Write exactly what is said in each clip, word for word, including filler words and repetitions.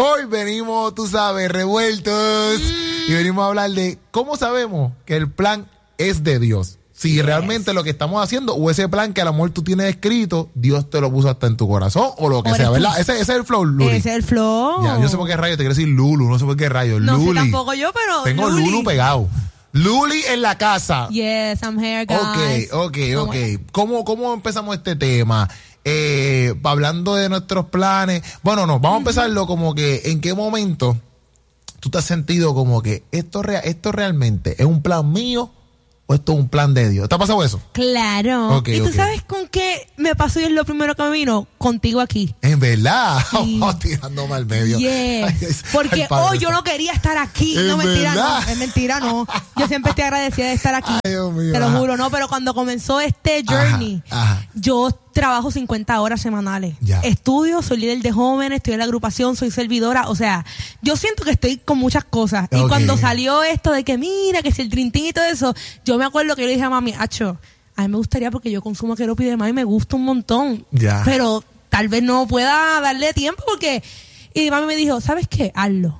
Hoy venimos, tú sabes, revueltos. Mm. Y venimos a hablar de cómo sabemos que el plan es de Dios. Si yes. realmente lo que estamos haciendo, o ese plan que a lo mejor tú tienes escrito, Dios te lo puso hasta en tu corazón, o lo que Por sea, el ¿verdad? Ese, ese es el flow, Luli. Ese es el flow. Ya, yo sé por qué rayo te quiero decir Lulu, no sé por qué rayo. No Luli. sé tampoco yo, pero Tengo Luli. Lulu pegado. Luli en la casa. Yes, I'm here, guys. Ok, ok, ok. ¿Cómo, cómo empezamos este tema? Eh, hablando de nuestros planes. Bueno, no, vamos a empezarlo como que en qué momento tú te has sentido como que esto, rea- esto realmente es un plan mío o esto es un plan de Dios. ¿Te ha pasado eso? Claro. Okay, ¿Y tú okay. sabes con qué me pasó y es lo primero que me vino? Contigo aquí. En verdad. Sí. Oh, tirándome al medio. Yes. Porque hoy oh, yo no quería estar aquí. ¿En no, mentira, verdad? no. Es mentira, no. Yo siempre estoy agradecida de estar aquí. Ay, Dios mío, te lo ajá. juro, no. Pero cuando comenzó este journey, Ajá, ajá. yo trabajo cincuenta horas semanales. Ya. Estudio, soy líder de jóvenes, estoy en la agrupación, soy servidora. O sea, yo siento que estoy con muchas cosas. Y Okay. cuando salió esto de que mira, que si el Dream Team y todo eso, yo me acuerdo que yo le dije a mami, acho, a mí me gustaría porque yo consumo Keropi y demás y me gusta un montón. Ya. Pero tal vez no pueda darle tiempo porque... Y mami me dijo, ¿sabes qué? Hazlo.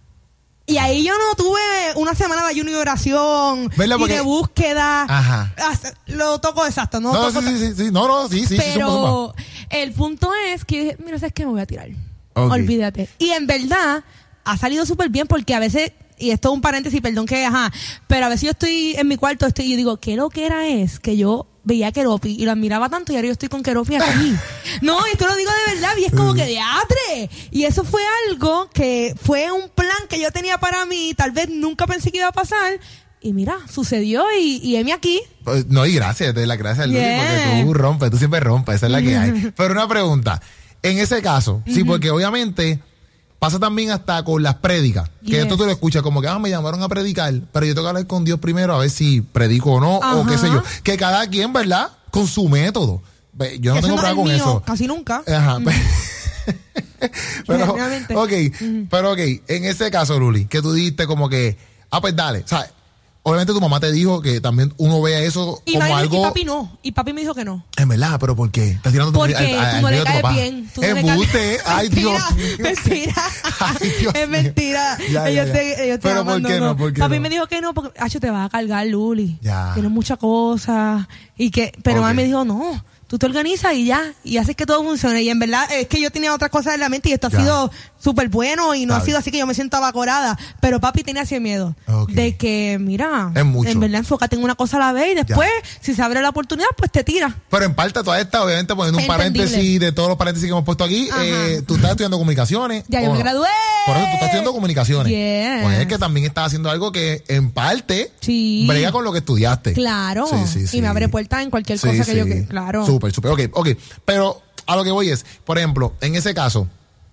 Y ahí yo no tuve una semana de ayuno y oración ¿Verdad? y Porque- de búsqueda. Ajá. Hasta- Lo toco exacto, ¿no? No, toco sí, sí, sí, sí. No, no, sí, sí. pero sí, zumba, zumba. el punto es que yo dije, mira, ¿sabes qué? Me voy a tirar. Ok. Olvídate. Y en verdad ha salido súper bien porque a veces, y esto es un paréntesis, perdón que, ajá, pero a veces yo estoy en mi cuarto estoy, y yo digo, ¿qué lo que era es? Que yo veía a Keropi y lo admiraba tanto y ahora yo estoy con Keropi aquí. No, esto lo digo de verdad y es como que diatre. Y eso fue algo que fue un plan que yo tenía para mí, tal vez nunca pensé que iba a pasar. Y mira, sucedió y, y heme aquí. Pues, no, y gracias, te doy las gracias, Luli, Yeah. porque tú rompes, tú siempre rompes, esa es la que hay. Pero una pregunta, en ese caso, sí, porque obviamente pasa también hasta con las prédicas, que Yes. esto tú lo escuchas como que, ah, me llamaron a predicar, pero yo tengo que hablar con Dios primero a ver si predico o no, Ajá. o qué sé yo. Que cada quien, ¿verdad? Con su método. Ve, Yo no Eso tengo no es problema con mío, eso. casi nunca. Ajá. Mm. pero, Realmente. ok, Mm. pero ok, en ese caso, Luli, que tú dijiste como que, ah, pues dale, ¿sabes? Obviamente tu mamá te dijo que también uno vea eso Y, como mami- algo... y papi no. Y papi me dijo que no. En verdad, pero ¿por qué? Estás tirando tu Porque al- al- tú al no le medio de tu caes papá. bien. Tú no le caes- Embuste. Ay, Dios mío. Mentira. Ay, Dios Es mío. mentira. Ya, ya, ellos ya. te, ellos te Pero aman, ¿por qué no? ¿Por qué Papi no? me dijo que no, porque, acho, te vas a cargar, Luli. Ya. Tienes muchas cosas. Y que, pero Ok. mami me dijo, no, tú te organizas y ya. Y haces que todo funcione. Y en verdad, es que yo tenía otras cosas en la mente y esto Ya. ha sido súper bueno y no Está ha sido bien. así que yo me siento abacorada. Pero papi tenía ese miedo. Ok. De que, mira, Es mucho. en verdad enfócate en una cosa a la vez y después, si se abre la oportunidad, pues te tiras. Pero en parte toda esta, obviamente poniendo un Entendible. paréntesis de todos los paréntesis que hemos puesto aquí, Ajá. eh, tú estás estudiando comunicaciones. Ya yo ¿o me no? gradué. Por eso tú estás estudiando comunicaciones. Yes. Pues es que también estás haciendo algo que en parte Sí. brega con lo que estudiaste. Claro. Sí, sí, sí. Y me abre puertas en cualquier Sí, cosa que sí. yo que claro. Súper, súper. Ok, ok. Pero a lo que voy es, por ejemplo, en ese caso,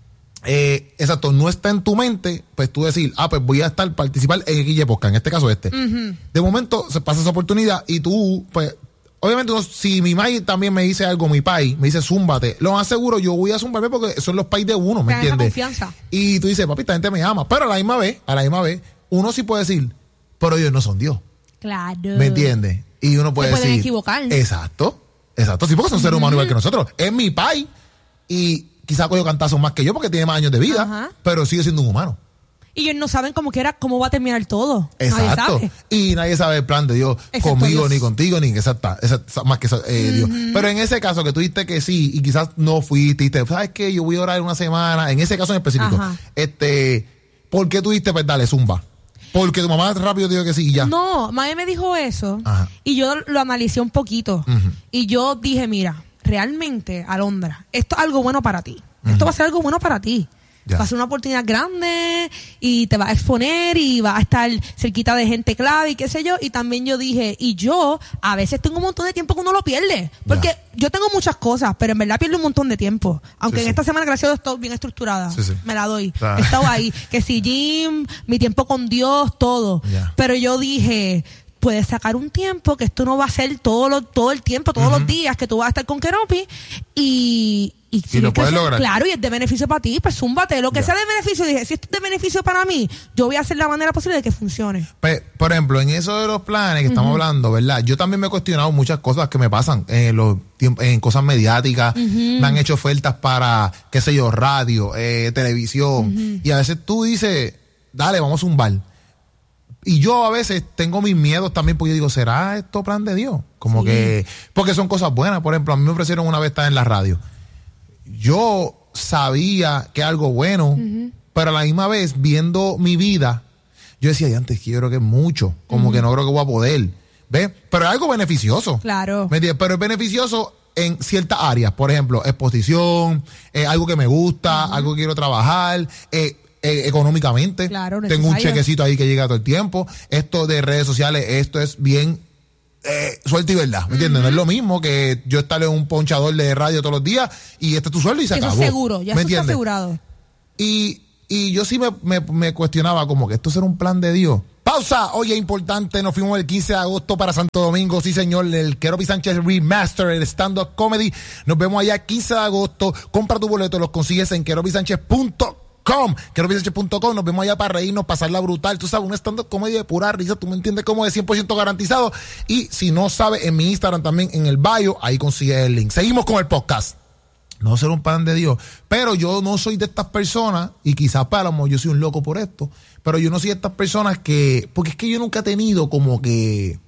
eh, exacto, no está en tu mente, pues tú decir, ah, pues voy a estar participar en X Y Podcast, en este caso este. Ujú. De momento se pasa esa oportunidad y tú, pues, obviamente uno- si mi mai también me dice algo, mi pai, me dice zúmbate, lo más seguro yo voy a zumbarme porque son los pais de uno, ¿me Te da esa entiendes? confianza. Y tú dices, papi, esta gente me ama, pero a la misma vez, a la misma vez, uno sí puede decir, pero ellos no son Dios, Claro. ¿me entiendes? Y uno puede Se pueden decir, equivocar. exacto, exacto, sí, porque son seres humanos igual que nosotros, es mi pai y quizá cogió cantazos más que yo porque tiene más años de vida, Ajá. pero sigue siendo un humano. Y ellos no saben cómo quiera cómo va a terminar todo. Nadie Exacto. sabe. Y nadie sabe el plan de Dios Excepto conmigo, Dios. ni contigo, ni exacta, exacta más que eh, Dios. Pero en ese caso que tú dijiste que sí, y quizás no fuiste, y te, ¿sabes qué? Yo voy a orar una semana. En ese caso en específico, Ajá. este, ¿por qué tú dijiste, pues dale, zumba? Porque tu mamá rápido te dijo que sí y ya. No, mami me dijo eso Ajá. y yo lo analicé un poquito. Ujú. Y yo dije, mira, realmente, Alondra, esto es algo bueno para ti. Esto va a ser algo bueno para ti. Ya. Va a ser una oportunidad grande y te va a exponer y va a estar cerquita de gente clave y qué sé yo. Y también yo dije, y yo a veces tengo un montón de tiempo que uno lo pierde. Porque Ya. yo tengo muchas cosas, pero en verdad pierdo un montón de tiempo. Aunque Sí, en sí. esta semana, gracias a Dios, estoy bien estructurada. Sí, sí. Me la doy. Ah. He estado ahí. Que si gym, mi tiempo con Dios, todo. Ya. Pero yo dije, puedes sacar un tiempo, que esto no va a ser todo, lo, todo el tiempo, todos Ujú. los días que tú vas a estar con Keropi y, Y, y lo puedes lograr. Claro, y es de beneficio para ti, pues zúmbate. Lo que Ya. sea de beneficio, dije, si esto es de beneficio para mí, yo voy a hacer la manera posible de que funcione. Pues, por ejemplo, en eso de los planes que estamos uh-huh. hablando, ¿verdad? Yo también me he cuestionado muchas cosas que me pasan en los tiempos, en cosas mediáticas. Uh-huh. Me han hecho ofertas para, qué sé yo, radio, eh, televisión. Uh-huh. Y a veces tú dices, dale, vamos a zumbar. Y yo a veces tengo mis miedos también, porque yo digo, ¿será esto plan de Dios? Como sí. que, porque son cosas buenas. Por ejemplo, a mí me ofrecieron una vez estar en la radio. Yo sabía que algo bueno, uh-huh. pero a la misma vez, viendo mi vida, yo decía, antes que yo creo que es mucho, como uh-huh. que no creo que voy a poder, ¿ves? Pero es algo beneficioso. Claro. ¿Me entiendes? Pero es beneficioso en ciertas áreas, por ejemplo, exposición, eh, algo que me gusta, uh-huh. algo que quiero trabajar, eh, eh, económicamente. Claro, tengo un chequecito ahí que llega todo el tiempo. Esto de redes sociales, esto es bien... Eh, suelta y verdad, ¿me entiendes? Uh-huh. No es lo mismo que yo estar en un ponchador de radio todos los días y este es tu sueldo y se eso acabó. Es seguro, ya eso está asegurado. Y, y yo sí me, me, me cuestionaba como que esto será un plan de Dios. Pausa, oye, importante, nos fuimos el quince de agosto para Santo Domingo, sí señor, el Keropi Sánchez Remaster, el stand-up comedy. Nos vemos allá quince de agosto, compra tu boleto, los consigues en keropi sánchez punto com. keropi sánchez punto com, nos vemos allá para reírnos, pasarla brutal, tú sabes, un stand-up comedy de pura risa, tú me entiendes, como de cien por ciento garantizado. Y si no sabes, en mi Instagram también, en el bio, ahí consigues el link. Seguimos con el podcast. No ser un pan de Dios, pero yo no soy de estas personas, y quizás para lo mejor yo soy un loco por esto, pero yo no soy de estas personas que, porque es que yo nunca he tenido como que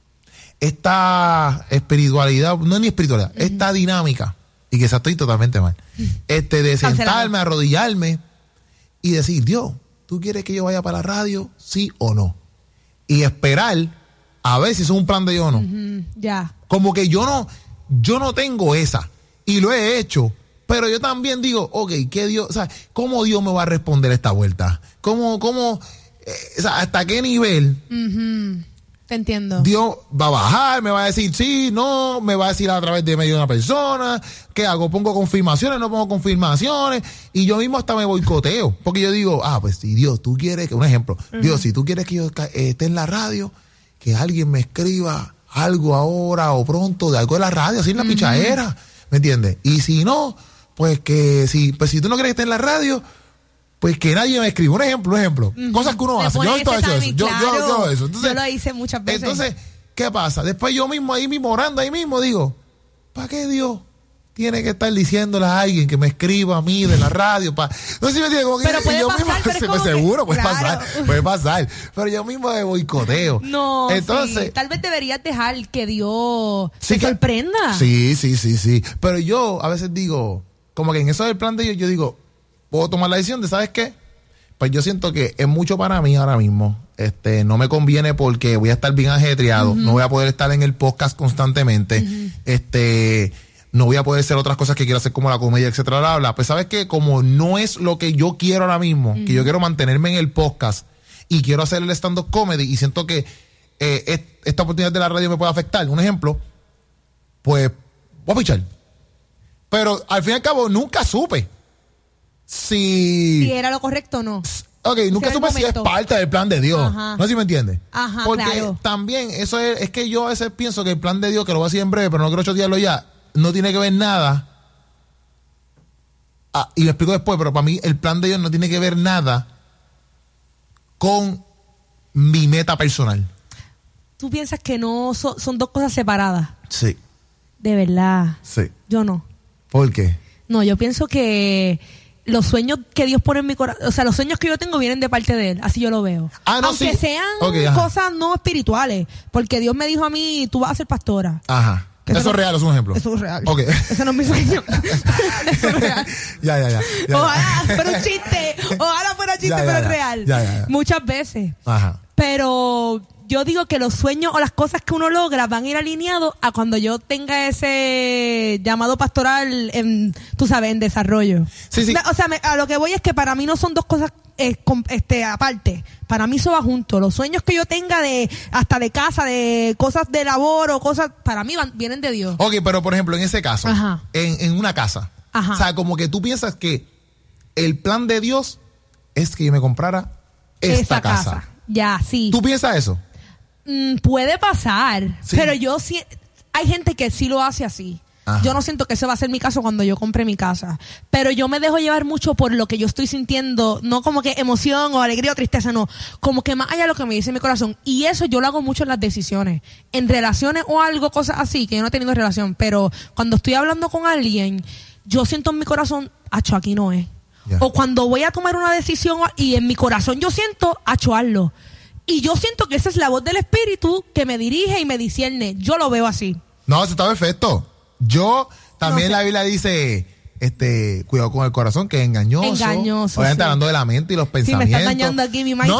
esta espiritualidad, no es ni espiritualidad, uh-huh. esta dinámica, y quizás estoy totalmente mal, este de sentarme, arrodillarme y decir, Dios, ¿tú quieres que yo vaya para la radio? ¿Sí o no? Y esperar a ver si es un plan de Dios o no. Uh-huh. Ya. Yeah. Como que yo no, yo no tengo esa. Y lo he hecho, pero yo también digo, ok, ¿qué Dios, o sea, cómo Dios me va a responder esta vuelta? ¿Cómo, cómo, eh, o sea, hasta qué nivel? Uh-huh. Te entiendo. Dios va a bajar, me va a decir sí, no, me va a decir a través de medio de una persona, ¿qué hago? ¿Pongo confirmaciones, no pongo confirmaciones? Y yo mismo hasta me boicoteo, porque yo digo, ah, pues si Dios, tú quieres, que un ejemplo, uh-huh. Dios, si tú quieres que yo eh, esté en la radio, que alguien me escriba algo ahora o pronto de algo de la radio, así en la uh-huh. pichadera. ¿Me entiendes? Y si no, pues que si, pues si tú no quieres que esté en la radio, pues que nadie me escriba. Un ejemplo, un ejemplo. Uh-huh. Cosas que uno Le hace. Yo he hecho eso. Yo, claro. yo, yo, yo eso. Entonces, yo lo hice muchas veces. Entonces, ¿qué pasa? Después yo mismo, ahí mismo, orando ahí mismo, digo, ¿para qué Dios tiene que estar diciéndole a alguien que me escriba a mí de la radio? Pa... No sé si me entiendes. Como que pero puede yo pasar, mismo, pero se, como seguro, que, puede claro. pasar, puede pasar. Pero yo mismo me boicoteo. No, entonces, sí. Tal vez deberías dejar que Dios sí te que, sorprenda. Sí, sí, sí, sí. Pero yo a veces digo, como que en eso del plan de Dios, yo digo, puedo tomar la decisión de, ¿sabes qué? Pues yo siento que es mucho para mí ahora mismo. Este, no me conviene porque voy a estar bien ajetreado, uh-huh. no voy a poder estar en el podcast constantemente. Uh-huh. Este, no voy a poder hacer otras cosas que quiero hacer como la comedia, etcétera, bla, bla. Pues sabes que como no es lo que yo quiero ahora mismo, uh-huh. que yo quiero mantenerme en el podcast y quiero hacer el stand-up comedy y siento que eh, es, esta oportunidad de la radio me puede afectar. Un ejemplo, pues voy a pichar. Pero al fin y al cabo nunca supe si... Si era lo correcto o no. Ok, nunca supe si es parte del plan de Dios. Ajá. No sé si me entiendes. Ajá, porque claro. también, eso es, es que yo a veces pienso que el plan de Dios, que lo voy a decir en breve, pero no quiero chotearlo ya, no tiene que ver nada. Ah, y lo explico después, pero para mí el plan de Dios no tiene que ver nada con mi meta personal. ¿Tú piensas que no son, son dos cosas separadas? Sí. De verdad. Sí. Yo no. ¿Por qué? No, yo pienso que los sueños que Dios pone en mi corazón, o sea, los sueños que yo tengo vienen de parte de Él, así yo lo veo. Ah, no, aunque sí. sean okay, cosas no espirituales, porque Dios me dijo a mí, tú vas a ser pastora. Ajá. Eso, eso es real, es un ejemplo. Eso es real. Okay. Ese no es mi sueño. Eso es real. Ya, ya, ya. ya ojalá ya. fuera un chiste, ojalá fuera chiste, ya, ya, pero es real. Ya, ya, ya. Muchas veces. Ajá. Pero yo digo que los sueños o las cosas que uno logra van a ir alineados a cuando yo tenga ese llamado pastoral en, tú sabes, en desarrollo. Sí, sí. O sea, me, a lo que voy es que para mí no son dos cosas eh, com, este, aparte. Para mí eso va junto. Los sueños que yo tenga de hasta de casa, de cosas de labor o cosas, para mí van, vienen de Dios. Ok, pero por ejemplo, en ese caso, Ajá. En, en una casa. Ajá. O sea, como que tú piensas que el plan de Dios es que yo me comprara esta Esa casa. casa. Ya, sí. ¿Tú piensas eso? Mm, puede pasar, sí. pero yo sí, hay gente que sí lo hace así. Ajá. Yo no siento que ese va a ser mi caso cuando yo compre mi casa. Pero yo me dejo llevar mucho por lo que yo estoy sintiendo, no como que emoción o alegría o tristeza, no. Como que más allá de lo que me dice mi corazón. Y eso yo lo hago mucho en las decisiones. En relaciones o algo, cosas así, que yo no he tenido relación. Pero cuando estoy hablando con alguien, yo siento en mi corazón, acho, aquí no es. Yeah. O cuando voy a tomar una decisión y en mi corazón yo siento, acho, hazlo. Y yo siento que esa es la voz del Espíritu que me dirige y me discierne. Yo lo veo así. No, eso está perfecto. Yo, también no sé. La Biblia dice, este, cuidado con el corazón, que es engañoso. Engañoso. Obviamente sí. hablando de la mente y los pensamientos. Sí, me estás dañando aquí mi mindset. No,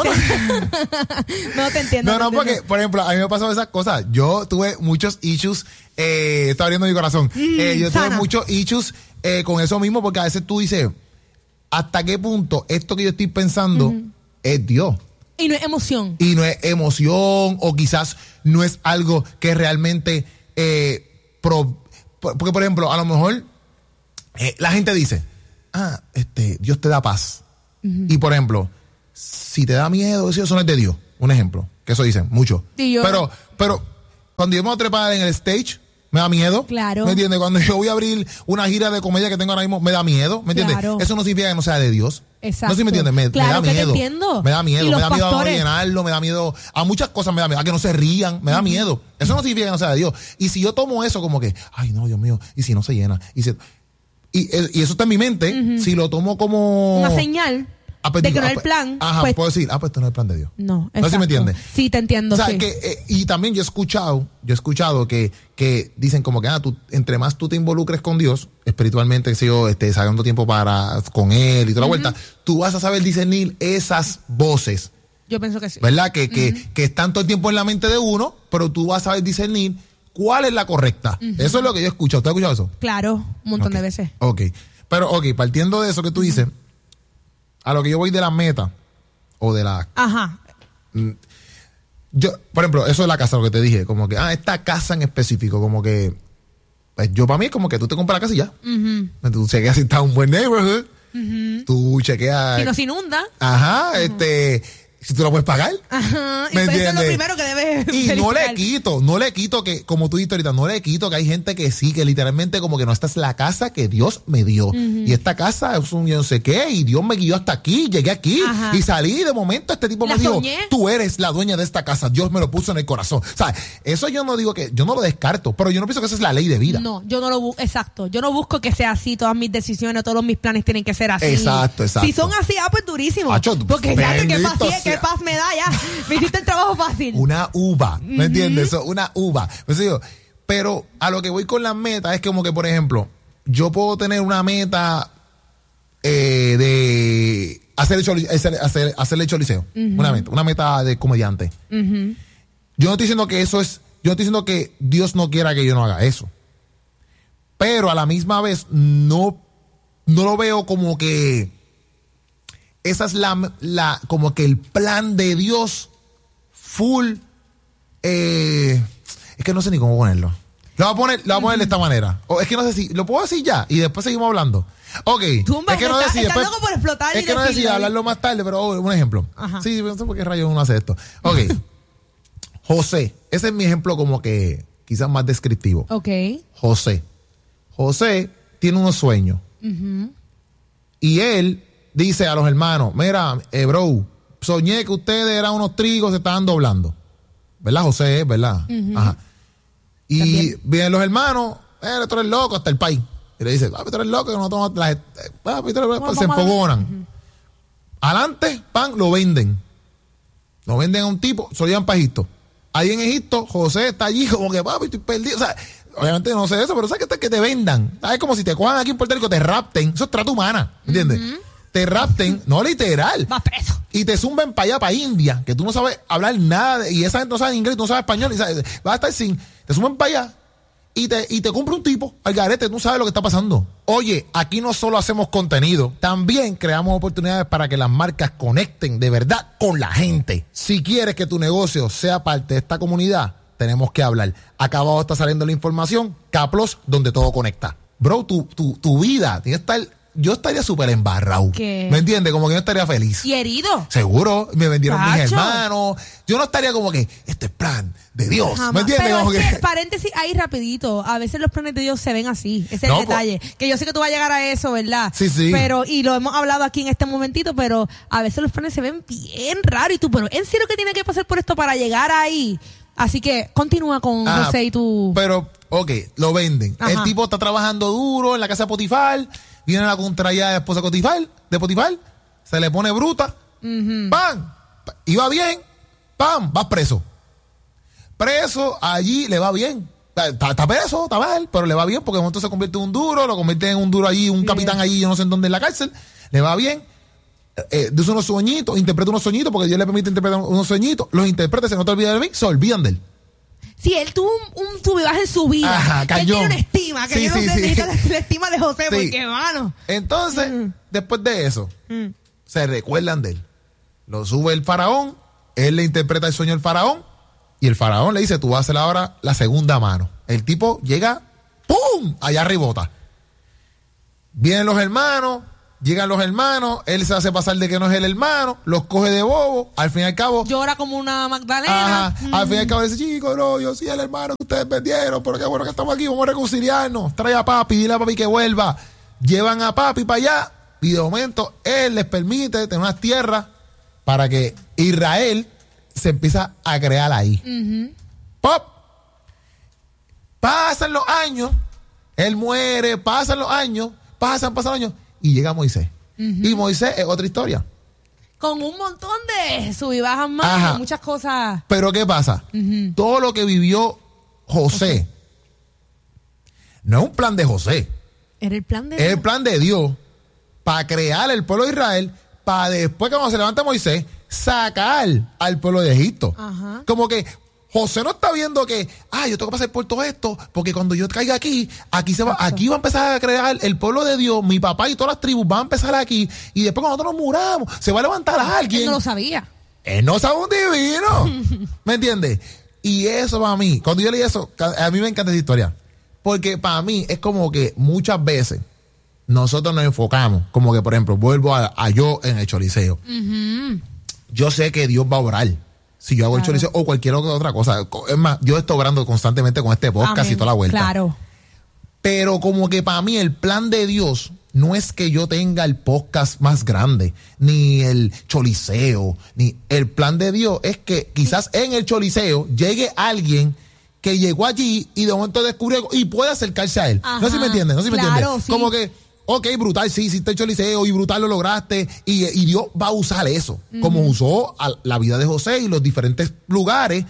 no. no te entiendo. No, no, te porque, entiendo. por ejemplo, a mí me pasaron esas cosas. Yo tuve muchos issues, eh, estoy abriendo mi corazón. Mm, eh, yo sana. tuve muchos issues eh, con eso mismo, porque a veces tú dices, ¿hasta qué punto esto que yo estoy pensando uh-huh. es Dios? Y no es emoción. Y no es emoción, o quizás no es algo que realmente, eh, pro, porque por ejemplo, a lo mejor eh, la gente dice, ah, este, Dios te da paz. Uh-huh. Y por ejemplo, si te da miedo, eso no es de Dios. Un ejemplo, que eso dicen mucho. Sí, yo... Pero, pero cuando yo me voy a trepar en el stage, me da miedo. Claro. ¿Me entiendes? Cuando yo voy a abrir una gira de comedia que tengo ahora mismo, me da miedo. ¿Me entiendes? Claro. Eso no significa que no sea de Dios. Exacto. No sé si me entiendes. Me, claro me da que miedo. Te entiendo. Me da miedo. Me da miedo pastores? a llenarlo. Me da miedo a muchas cosas. Me da miedo a que no se rían. Me da uh-huh. miedo. Eso no significa que no sea de Dios. Y si yo tomo eso como que, ay, no, Dios mío, y si no se llena. Y, si, y, y eso está en mi mente. Uh-huh. Si lo tomo como una señal. Ah, pues, de que no es el plan. Ajá, pues, puedo decir, ah, pues esto no es el plan de Dios. No, exacto. No sé si me entiendes. Sí, te entiendo. O sea, sí. que, eh, y también yo he escuchado, yo he escuchado que, que dicen como que, ah, tú, entre más tú te involucres con Dios, espiritualmente, que sé yo, este, sacando tiempo para, con Él y toda la uh-huh. vuelta, tú vas a saber discernir esas voces. Yo pienso que sí. ¿Verdad? Que, uh-huh. que, que están todo el tiempo en la mente de uno, pero tú vas a saber discernir cuál es la correcta. Uh-huh. Eso es lo que yo he escuchado. ¿Usted ha escuchado eso? Claro, un montón okay. de veces. Ok. Pero, ok, partiendo de eso que tú dices, a lo que yo voy de la meta o de la... Ajá. Yo, por ejemplo, eso de la casa, lo que te dije, como que, ah, esta casa en específico, como que, pues yo para mí es como que tú te compras la casa y ya. Uh-huh. Tú chequeas si está un buen neighborhood, uh-huh. tú chequeas... Si no se inunda. Ajá, uh-huh. este... Si tú lo puedes pagar. Ajá. ¿Me y entiendes? Eso es lo primero que debes Y verificar. no le quito, no le quito que, como tú dijiste ahorita, no le quito que hay gente que sí, que literalmente como que no, esta es la casa que Dios me dio. Uh-huh. Y esta casa es un yo no sé qué, y Dios me guió hasta aquí, llegué aquí, Ajá. y salí, y de momento este tipo la me dijo, soñé. Tú eres la dueña de esta casa, Dios me lo puso en el corazón. O sea, eso yo no digo que, yo no lo descarto, pero yo no pienso que esa es la ley de vida. No, yo no lo busco, exacto, yo no busco que sea así, todas mis decisiones, todos mis planes tienen que ser así. Exacto, exacto. Si son así, ah, pues durísimo. Macho, porque ya qué paz, sea. qué paz me da ya. Me hiciste el trabajo fácil. Una uva, ¿me uh-huh. entiendes? Eso, una uva. Pues digo, pero a lo que voy con las metas es como que, por ejemplo, yo puedo tener una meta eh, de hacer hecho, hacer, hacer, hacer hecho liceo. Uh-huh. Una meta, una meta de comediante. Uh-huh. Yo no estoy diciendo que eso es, yo no estoy diciendo que Dios no quiera que yo no haga eso. Pero a la misma vez no, no lo veo como que esa es la, la, como que el plan de Dios full. Eh, es que no sé ni cómo ponerlo. Lo voy a poner, lo voy a poner de esta manera. O es que no sé si, lo puedo decir ya y después seguimos hablando. Ok. Tumba, es que no está, sé si está después, loco por explotar es y que no sé si decirlo. hablarlo más tarde, pero oh, un ejemplo. Ajá. Sí, no sé por qué rayos uno hace esto. Ok. José. Ese es mi ejemplo como que quizás más descriptivo. Ok. José. José tiene unos sueños. Uh-huh. Y él dice a los hermanos, mira, eh, bro, soñé que ustedes eran unos trigos, se estaban doblando. ¿Verdad, José? ¿Verdad? Uh-huh. Ajá. Y también vienen los hermanos, eh, tú eres loco, hasta el país. Y le dice, papi, tú eres loco, que no tomas las... Eh, papi, tú eres... pues, se enfogonan. Uh-huh. Adelante, pan, lo venden. Lo venden a un tipo, se lo llevan para Egipto. Ahí en Egipto, José está allí como que, papi, estoy perdido. O sea, obviamente no sé eso, pero sabes que te, que te vendan. Es como si te cojan aquí en Puerto Rico, te rapten. Eso es trata humana, ¿entiendes? Uh-huh. Te rapten, no literal. Vas preso. Y te zumben para allá, para India, que tú no sabes hablar nada, de, y esa gente no sabe inglés, tú no sabes español, y sabes, vas a estar sin. Te zumben para allá y te, y te compra un tipo al garete, tú no sabes lo que está pasando. Oye, aquí no solo hacemos contenido, también creamos oportunidades para que las marcas conecten de verdad con la gente. Si quieres que tu negocio sea parte de esta comunidad, tenemos que hablar. Acá abajo está saliendo la información, Caplos, donde todo conecta. Bro, tu, tu, tu vida tiene que estar yo estaría súper embarrado. ¿Qué? ¿Me entiendes? Como que yo estaría feliz. Y herido. Seguro, me vendieron Tacho. mis hermanos. Yo no estaría como que, este es plan de Dios. Jamás. ¿Me entiendes? Pero Como es que, que, paréntesis ahí rapidito, a veces los planes de Dios se ven así, ese es No, el detalle, que yo sé que tú vas a llegar a eso, ¿verdad? Sí, sí. Pero, y lo hemos hablado aquí en este momentito, pero a veces los planes se ven bien raros y tú, pero ¿en serio que tiene que pasar por esto para llegar ahí? Así que continúa con Ah, José y tú. Pero, ok, lo venden. Ajá. El tipo está trabajando duro en la casa de Potifar, viene la contraria de esposa de Potifar, de Potifar, se le pone bruta, Ujú. ¡pam! Iba bien, ¡pam! Vas preso. Preso, allí le va bien. Está, está preso, está mal, pero le va bien porque de momento se convierte en un duro, lo convierte en un duro allí, un Yeah. capitán allí, yo no sé en dónde en la cárcel, le va bien. Eh, dice unos sueñitos, interpreta unos sueñitos, porque Dios le permite interpretar unos sueñitos, los interpreta, se no te olvidas de mí, se olvidan de él. Sí, él tuvo un, un sub y baja en su vida. Ajá, Que él cañón. tiene una estima, que Sí, yo no sí, sé, sí. necesita la, la estima de José, Sí. porque, mano. Entonces, Mm. después de eso, Mm. se recuerdan de él. Lo sube el faraón, él le interpreta el sueño al faraón, y el faraón le dice, tú vas a hacer ahora la segunda mano. El tipo llega, ¡pum!, allá rebota. Vienen los hermanos, llegan los hermanos, él se hace pasar de que no es el hermano, los coge de bobo, al fin y al cabo... Llora como una Magdalena. Ajá, Mm. al fin y al cabo dice, chicos, no, yo soy el hermano que ustedes vendieron, pero qué bueno que estamos aquí, vamos a reconciliarnos, trae a papi, dile a papi que vuelva. Llevan a papi para allá, y de momento él les permite tener unas tierras para que Israel se empieza a crear ahí. Ujú. ¡Pop! Pasan los años, él muere, pasan los años, pasan, pasan los años, y llega Moisés. Y Moisés es otra historia. Con un montón de sub y bajas más, Ajá. y muchas cosas. Pero ¿qué pasa? Ujú. Todo lo que vivió José no es un plan de José, Era el plan de es el Dios. plan de Dios para crear el pueblo de Israel, para después, cuando se levanta Moisés, sacar al pueblo de Egipto. Ajá. Como que José no está viendo que, ah, yo tengo que pasar por todo esto, porque cuando yo caiga aquí, aquí se va, aquí va a empezar a crear el pueblo de Dios, mi papá y todas las tribus van a empezar aquí, y después cuando nosotros nos muramos, se va a levantar a alguien. Él no lo sabía. Él no sabe un divino. ¿Me entiendes? Y eso para mí, cuando yo leí eso, a mí me encanta esa historia. Porque para mí es como que muchas veces nosotros nos enfocamos, como que por ejemplo, vuelvo a, a yo en el Choliseo. Ujú. Yo sé que Dios va a orar. Si yo hago el Claro. Choliseo o cualquier otra cosa. Es más, yo estoy orando constantemente con este podcast Amén. y toda la vuelta. Claro. Pero como que para mí el plan de Dios no es que yo tenga el podcast más grande, ni el Choliseo, ni el plan de Dios es que quizás en el Choliseo llegue alguien que llegó allí y de momento descubrió algo y puede acercarse a él. Ajá, No sé si me entiendes, no sé si me claro, entiendes. sí. Como que, ok, brutal, sí, hiciste el Choliseo y brutal lo lograste y, y Dios va a usar eso, como usó a la vida de José y los diferentes lugares.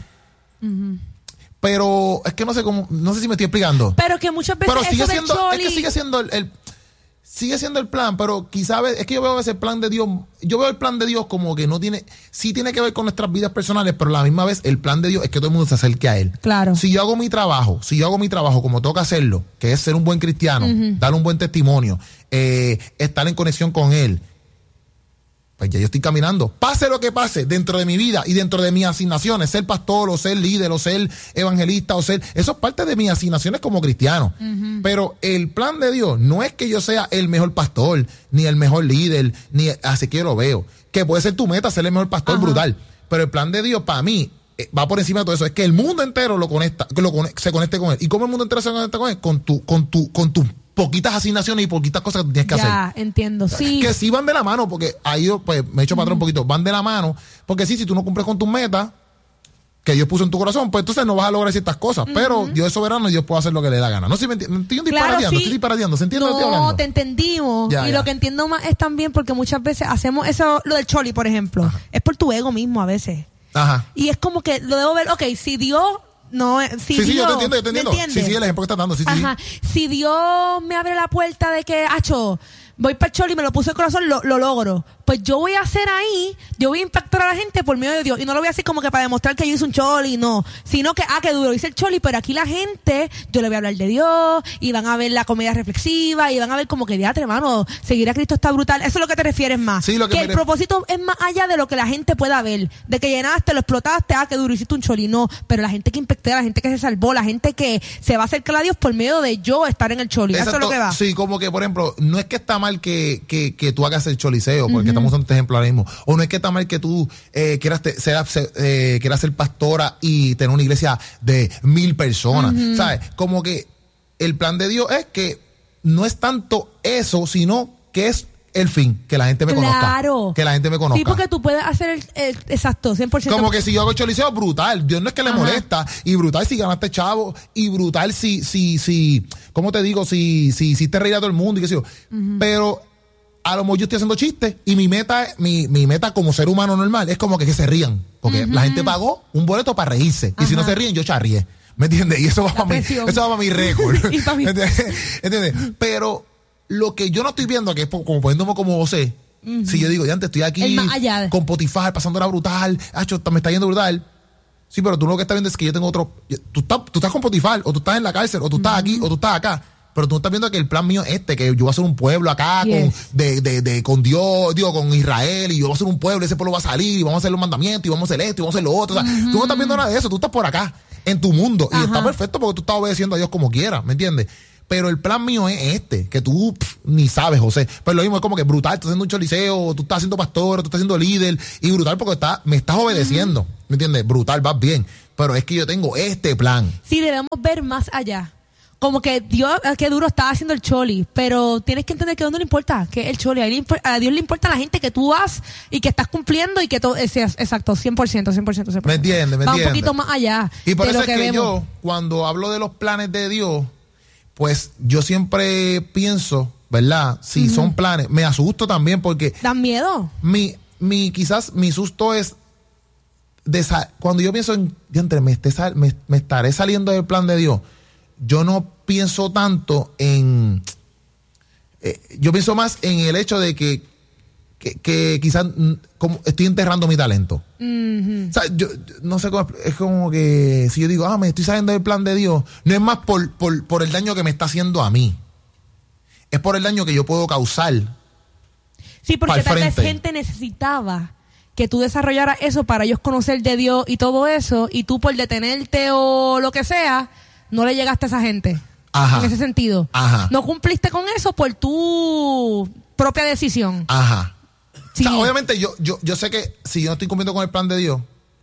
Pero es que no sé cómo, no sé si me estoy explicando. Pero que muchas veces Pero sigue eso del siendo, es choli- que sigue siendo el, el- sigue siendo el plan, pero quizás es que yo veo a veces el plan de Dios, yo veo el plan de Dios como que no tiene, sí tiene que ver con nuestras vidas personales, pero a la misma vez el plan de Dios es que todo el mundo se acerque a él. Claro. Si yo hago mi trabajo, si yo hago mi trabajo como toca hacerlo, que es ser un buen cristiano, dar un buen testimonio, eh, estar en conexión con él, pues ya yo estoy caminando. Pase lo que pase dentro de mi vida y dentro de mis asignaciones, ser pastor o ser líder o ser evangelista o ser... Eso es parte de mis asignaciones como cristiano. Pero el plan de Dios no es que yo sea el mejor pastor, ni el mejor líder, ni así que yo lo veo. Que puede ser tu meta, ser el mejor pastor, Ajá. brutal. Pero el plan de Dios para mí eh, va por encima de todo eso. Es que el mundo entero lo conecta, que lo cone- se conecte con él. ¿Y cómo el mundo entero se conecta con él? Con tu, con tu, con tus poquitas asignaciones y poquitas cosas que tú tienes que hacer. Ya, entiendo. Sí. Que sí van de la mano, porque ahí yo, pues, me he hecho patrón un poquito, van de la mano, porque sí, si tú no cumples con tus metas que Dios puso en tu corazón, pues entonces no vas a lograr ciertas cosas, pero Dios es soberano y Dios puede hacer lo que le dé la gana. No sé si me entiendes, estoy Claro, disparateando, sí. estoy disparateando, ¿se entiende lo que estoy No, hablando? te entendimos. Ya, y ya. lo que entiendo más es también porque muchas veces hacemos eso, lo del choli, por ejemplo, Ajá. es por tu ego mismo a veces. Ajá. Y es como que lo debo ver, ok, si Dios no, si Sí, sí, Dios, yo te entiendo, yo te ¿me entiendo. Sí, entiendes? sí, el ejemplo que estás dando, sí, sí. Ajá. Si Dios me abre la puerta de que, acho, voy para el choli y me lo puse el corazón, lo, lo logro. Pues yo voy a hacer ahí, yo voy a impactar a la gente por medio de Dios. Y no lo voy a hacer como que para demostrar que yo hice un choli, no. Sino que, ah, que duro, hice el choli, pero aquí la gente, yo le voy a hablar de Dios, y van a ver la comedia reflexiva, y van a ver como que, diatre, hermano, seguir a Cristo está brutal. Eso es lo que te refieres más. Sí, lo que me el ref- propósito es más allá de lo que la gente pueda ver. De que llenaste, lo explotaste, ah, que duro, hiciste un choli, no. Pero la gente que impacté, la gente que se salvó, la gente que se va a acercar a Dios por medio de yo estar en el choli. Eso es lo Exacto. que va. Sí, como que, por ejemplo, no es que está mal mal que, que, que tú hagas el choliseo, porque uh-huh. estamos usando este ejemplo ahora mismo. O no es que está mal que tú eh, quieras, te, ser, eh, quieras ser pastora y tener una iglesia de mil personas. Uh-huh. ¿Sabes? Como que el plan de Dios es que no es tanto eso, sino que es el fin, que la gente me claro. conozca. Que la gente me conozca. Sí, porque tú puedes hacer el, el exacto, cien por ciento. Como que si yo hago choliseo, brutal. Dios no es que le Ajá. molesta. Y brutal si ganaste chavo. Y brutal si, si, si, ¿cómo te digo? Si, si hiciste reír a todo el mundo y qué sé yo. Uh-huh. Pero a lo mejor yo estoy haciendo chistes y mi meta, mi, mi meta como ser humano normal es como que, que se rían. Porque uh-huh. la gente pagó un boleto para reírse. Ajá. Y si no se ríen, yo charrié. ¿Me entiendes? Y eso va para mí. Eso va para mi récord. ¿Me entiendes? ¿Entiendes? Pero lo que yo no estoy viendo, que es como poniéndome como José, uh-huh. si yo digo, ya antes estoy aquí con Potifar, pasándola brutal, acho, me está yendo brutal. Sí, pero tú lo que estás viendo es que yo tengo otro. Tú estás, tú estás con Potifar, o tú estás en la cárcel, o tú estás uh-huh. aquí, o tú estás acá. Pero tú no estás viendo que el plan mío es este, que yo voy a hacer un pueblo acá yes. con, de, de, de, con Dios, digo, con Israel, y yo voy a hacer un pueblo, y ese pueblo va a salir, y vamos a hacer los mandamientos, y vamos a hacer esto, y vamos a hacer lo otro. O sea, uh-huh. tú no estás viendo nada de eso, tú estás por acá, en tu mundo, Ajá. y está perfecto porque tú estás obedeciendo a Dios como quieras, ¿me entiendes? Pero el plan mío es este, que tú pff, ni sabes, José. Pero lo mismo es como que brutal, estás haciendo un choliseo, tú estás haciendo pastor, tú estás haciendo líder, y brutal porque está, me estás obedeciendo, uh-huh. ¿me entiendes? Brutal, vas bien. Pero es que yo tengo este plan. Sí, debemos ver más allá. Como que Dios, qué duro está haciendo el choli, pero tienes que entender que a Dios no le importa, que el choli, a, le imp- a Dios le importa la gente que tú vas y que estás cumpliendo y que todo, es, exacto, cien por ciento, cien por ciento, cien por ciento. ¿Me entiendes? ¿Me Va entiendes? un poquito más allá. Y por de eso lo es que, que vemos. yo, cuando hablo de los planes de Dios, pues yo siempre pienso, ¿verdad? Si uh-huh. son planes, me asusto también porque... ¿Dan miedo? Mi, mi, quizás mi susto es, de sa- cuando yo pienso en, diantre, me, sal- me, me estaré saliendo del plan de Dios, yo no pienso tanto en... Eh, yo pienso más en el hecho de que, que, que quizás como estoy enterrando mi talento. Uh-huh. O sea, yo, yo no sé cómo... Es como que si yo digo, ah, me estoy saliendo del plan de Dios, no es más por, por, por el daño que me está haciendo a mí. Es por el daño que yo puedo causar. Sí, porque tal vez gente necesitaba que tú desarrollaras eso para ellos conocer de Dios y todo eso, y tú por detenerte o lo que sea, no le llegaste a esa gente. Ajá. En ese sentido. Ajá. No cumpliste con eso por tu propia decisión. Ajá. Sí. O sea, obviamente yo, yo, yo sé que si yo no estoy cumpliendo con el plan de Dios,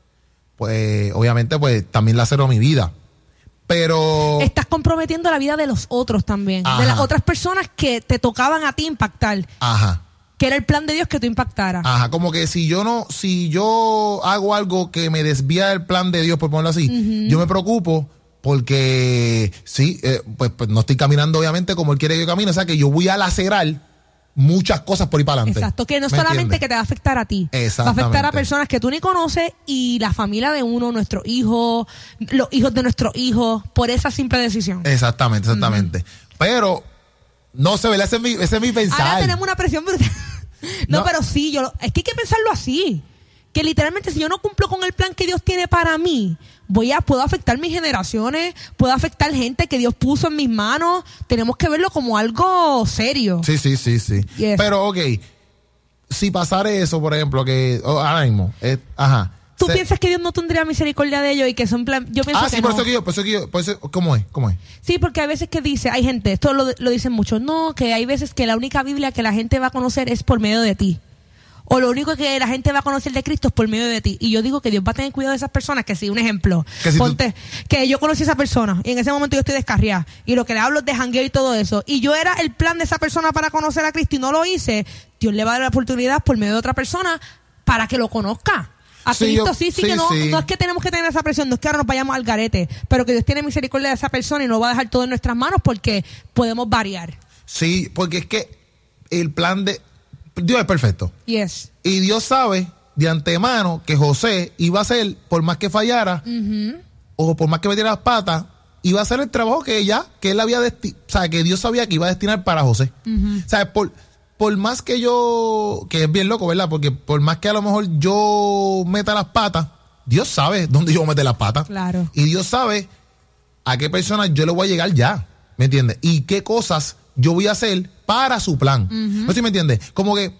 pues obviamente pues también la cero mi vida. Pero... Estás comprometiendo la vida de los otros también. Ajá. De las otras personas que te tocaban a ti impactar. Ajá. Que era el plan de Dios que tú impactaras. Ajá, como que si yo no, si yo hago algo que me desvía del plan de Dios, por ponerlo así, uh-huh. yo me preocupo porque sí, eh, pues, pues no estoy caminando obviamente como Él quiere que yo camine, o sea que yo voy a lacerar muchas cosas por ahí para adelante. Exacto, que no solamente entiendes? Que te va a afectar a ti, va a afectar a personas que tú ni conoces y la familia de uno, nuestros hijos, los hijos de nuestros hijos, por esa simple decisión. Exactamente, exactamente. Uh-huh. Pero no sé, ¿verdad? Ese es mi, ese es mi pensar. Ahora tenemos una presión brutal. no, no, pero sí, yo es que hay que pensarlo así. Que literalmente si yo no cumplo con el plan que Dios tiene para mí, voy a, puedo afectar mis generaciones, puedo afectar gente que Dios puso en mis manos. Tenemos que verlo como algo serio. Sí, sí, sí, sí. Yes. Pero, ok, si pasara eso, por ejemplo, que oh, ahora mismo, eh, ajá. ¿Tú se, piensas que Dios no tendría misericordia de ellos y que son plan? Yo pienso ah, sí, que por no. eso que yo, por eso que yo, por eso, ¿cómo es? ¿Cómo es? Sí, porque hay veces que dice, hay gente, esto lo, lo dicen muchos, no, que hay veces que la única Biblia que la gente va a conocer es por medio de ti. O lo único que la gente va a conocer de Cristo es por medio de ti. Y yo digo que Dios va a tener cuidado de esas personas. Que si, un ejemplo, que, si ponte, tú... que yo conocí a esa persona y en ese momento yo estoy descarriada y lo que le hablo es de jangueo y todo eso. Y yo era el plan de esa persona para conocer a Cristo y no lo hice. Dios le va a dar la oportunidad por medio de otra persona para que lo conozca. A sí, Cristo yo, sí, sí, sí, que no, sí. no es que tenemos que tener esa presión, no es que ahora nos vayamos al garete, pero que Dios tiene misericordia de esa persona y no va a dejar todo en nuestras manos porque podemos variar. Sí, porque es que el plan de... Dios es perfecto. Yes. Y Dios sabe de antemano que José iba a hacer, por más que fallara, uh-huh. o por más que metiera las patas, iba a hacer el trabajo que ella, que él había destinado, o sea, que Dios sabía que iba a destinar para José. Uh-huh. O sea, por, por más que yo, que es bien loco, ¿verdad? Porque por más que a lo mejor yo meta las patas, Dios sabe dónde yo voy a meter las patas. Claro. Y Dios sabe a qué persona yo le voy a llegar ya, ¿me entiendes? Y qué cosas yo voy a hacer para su plan. Uh-huh. ¿No sé si me entiendes? Como que,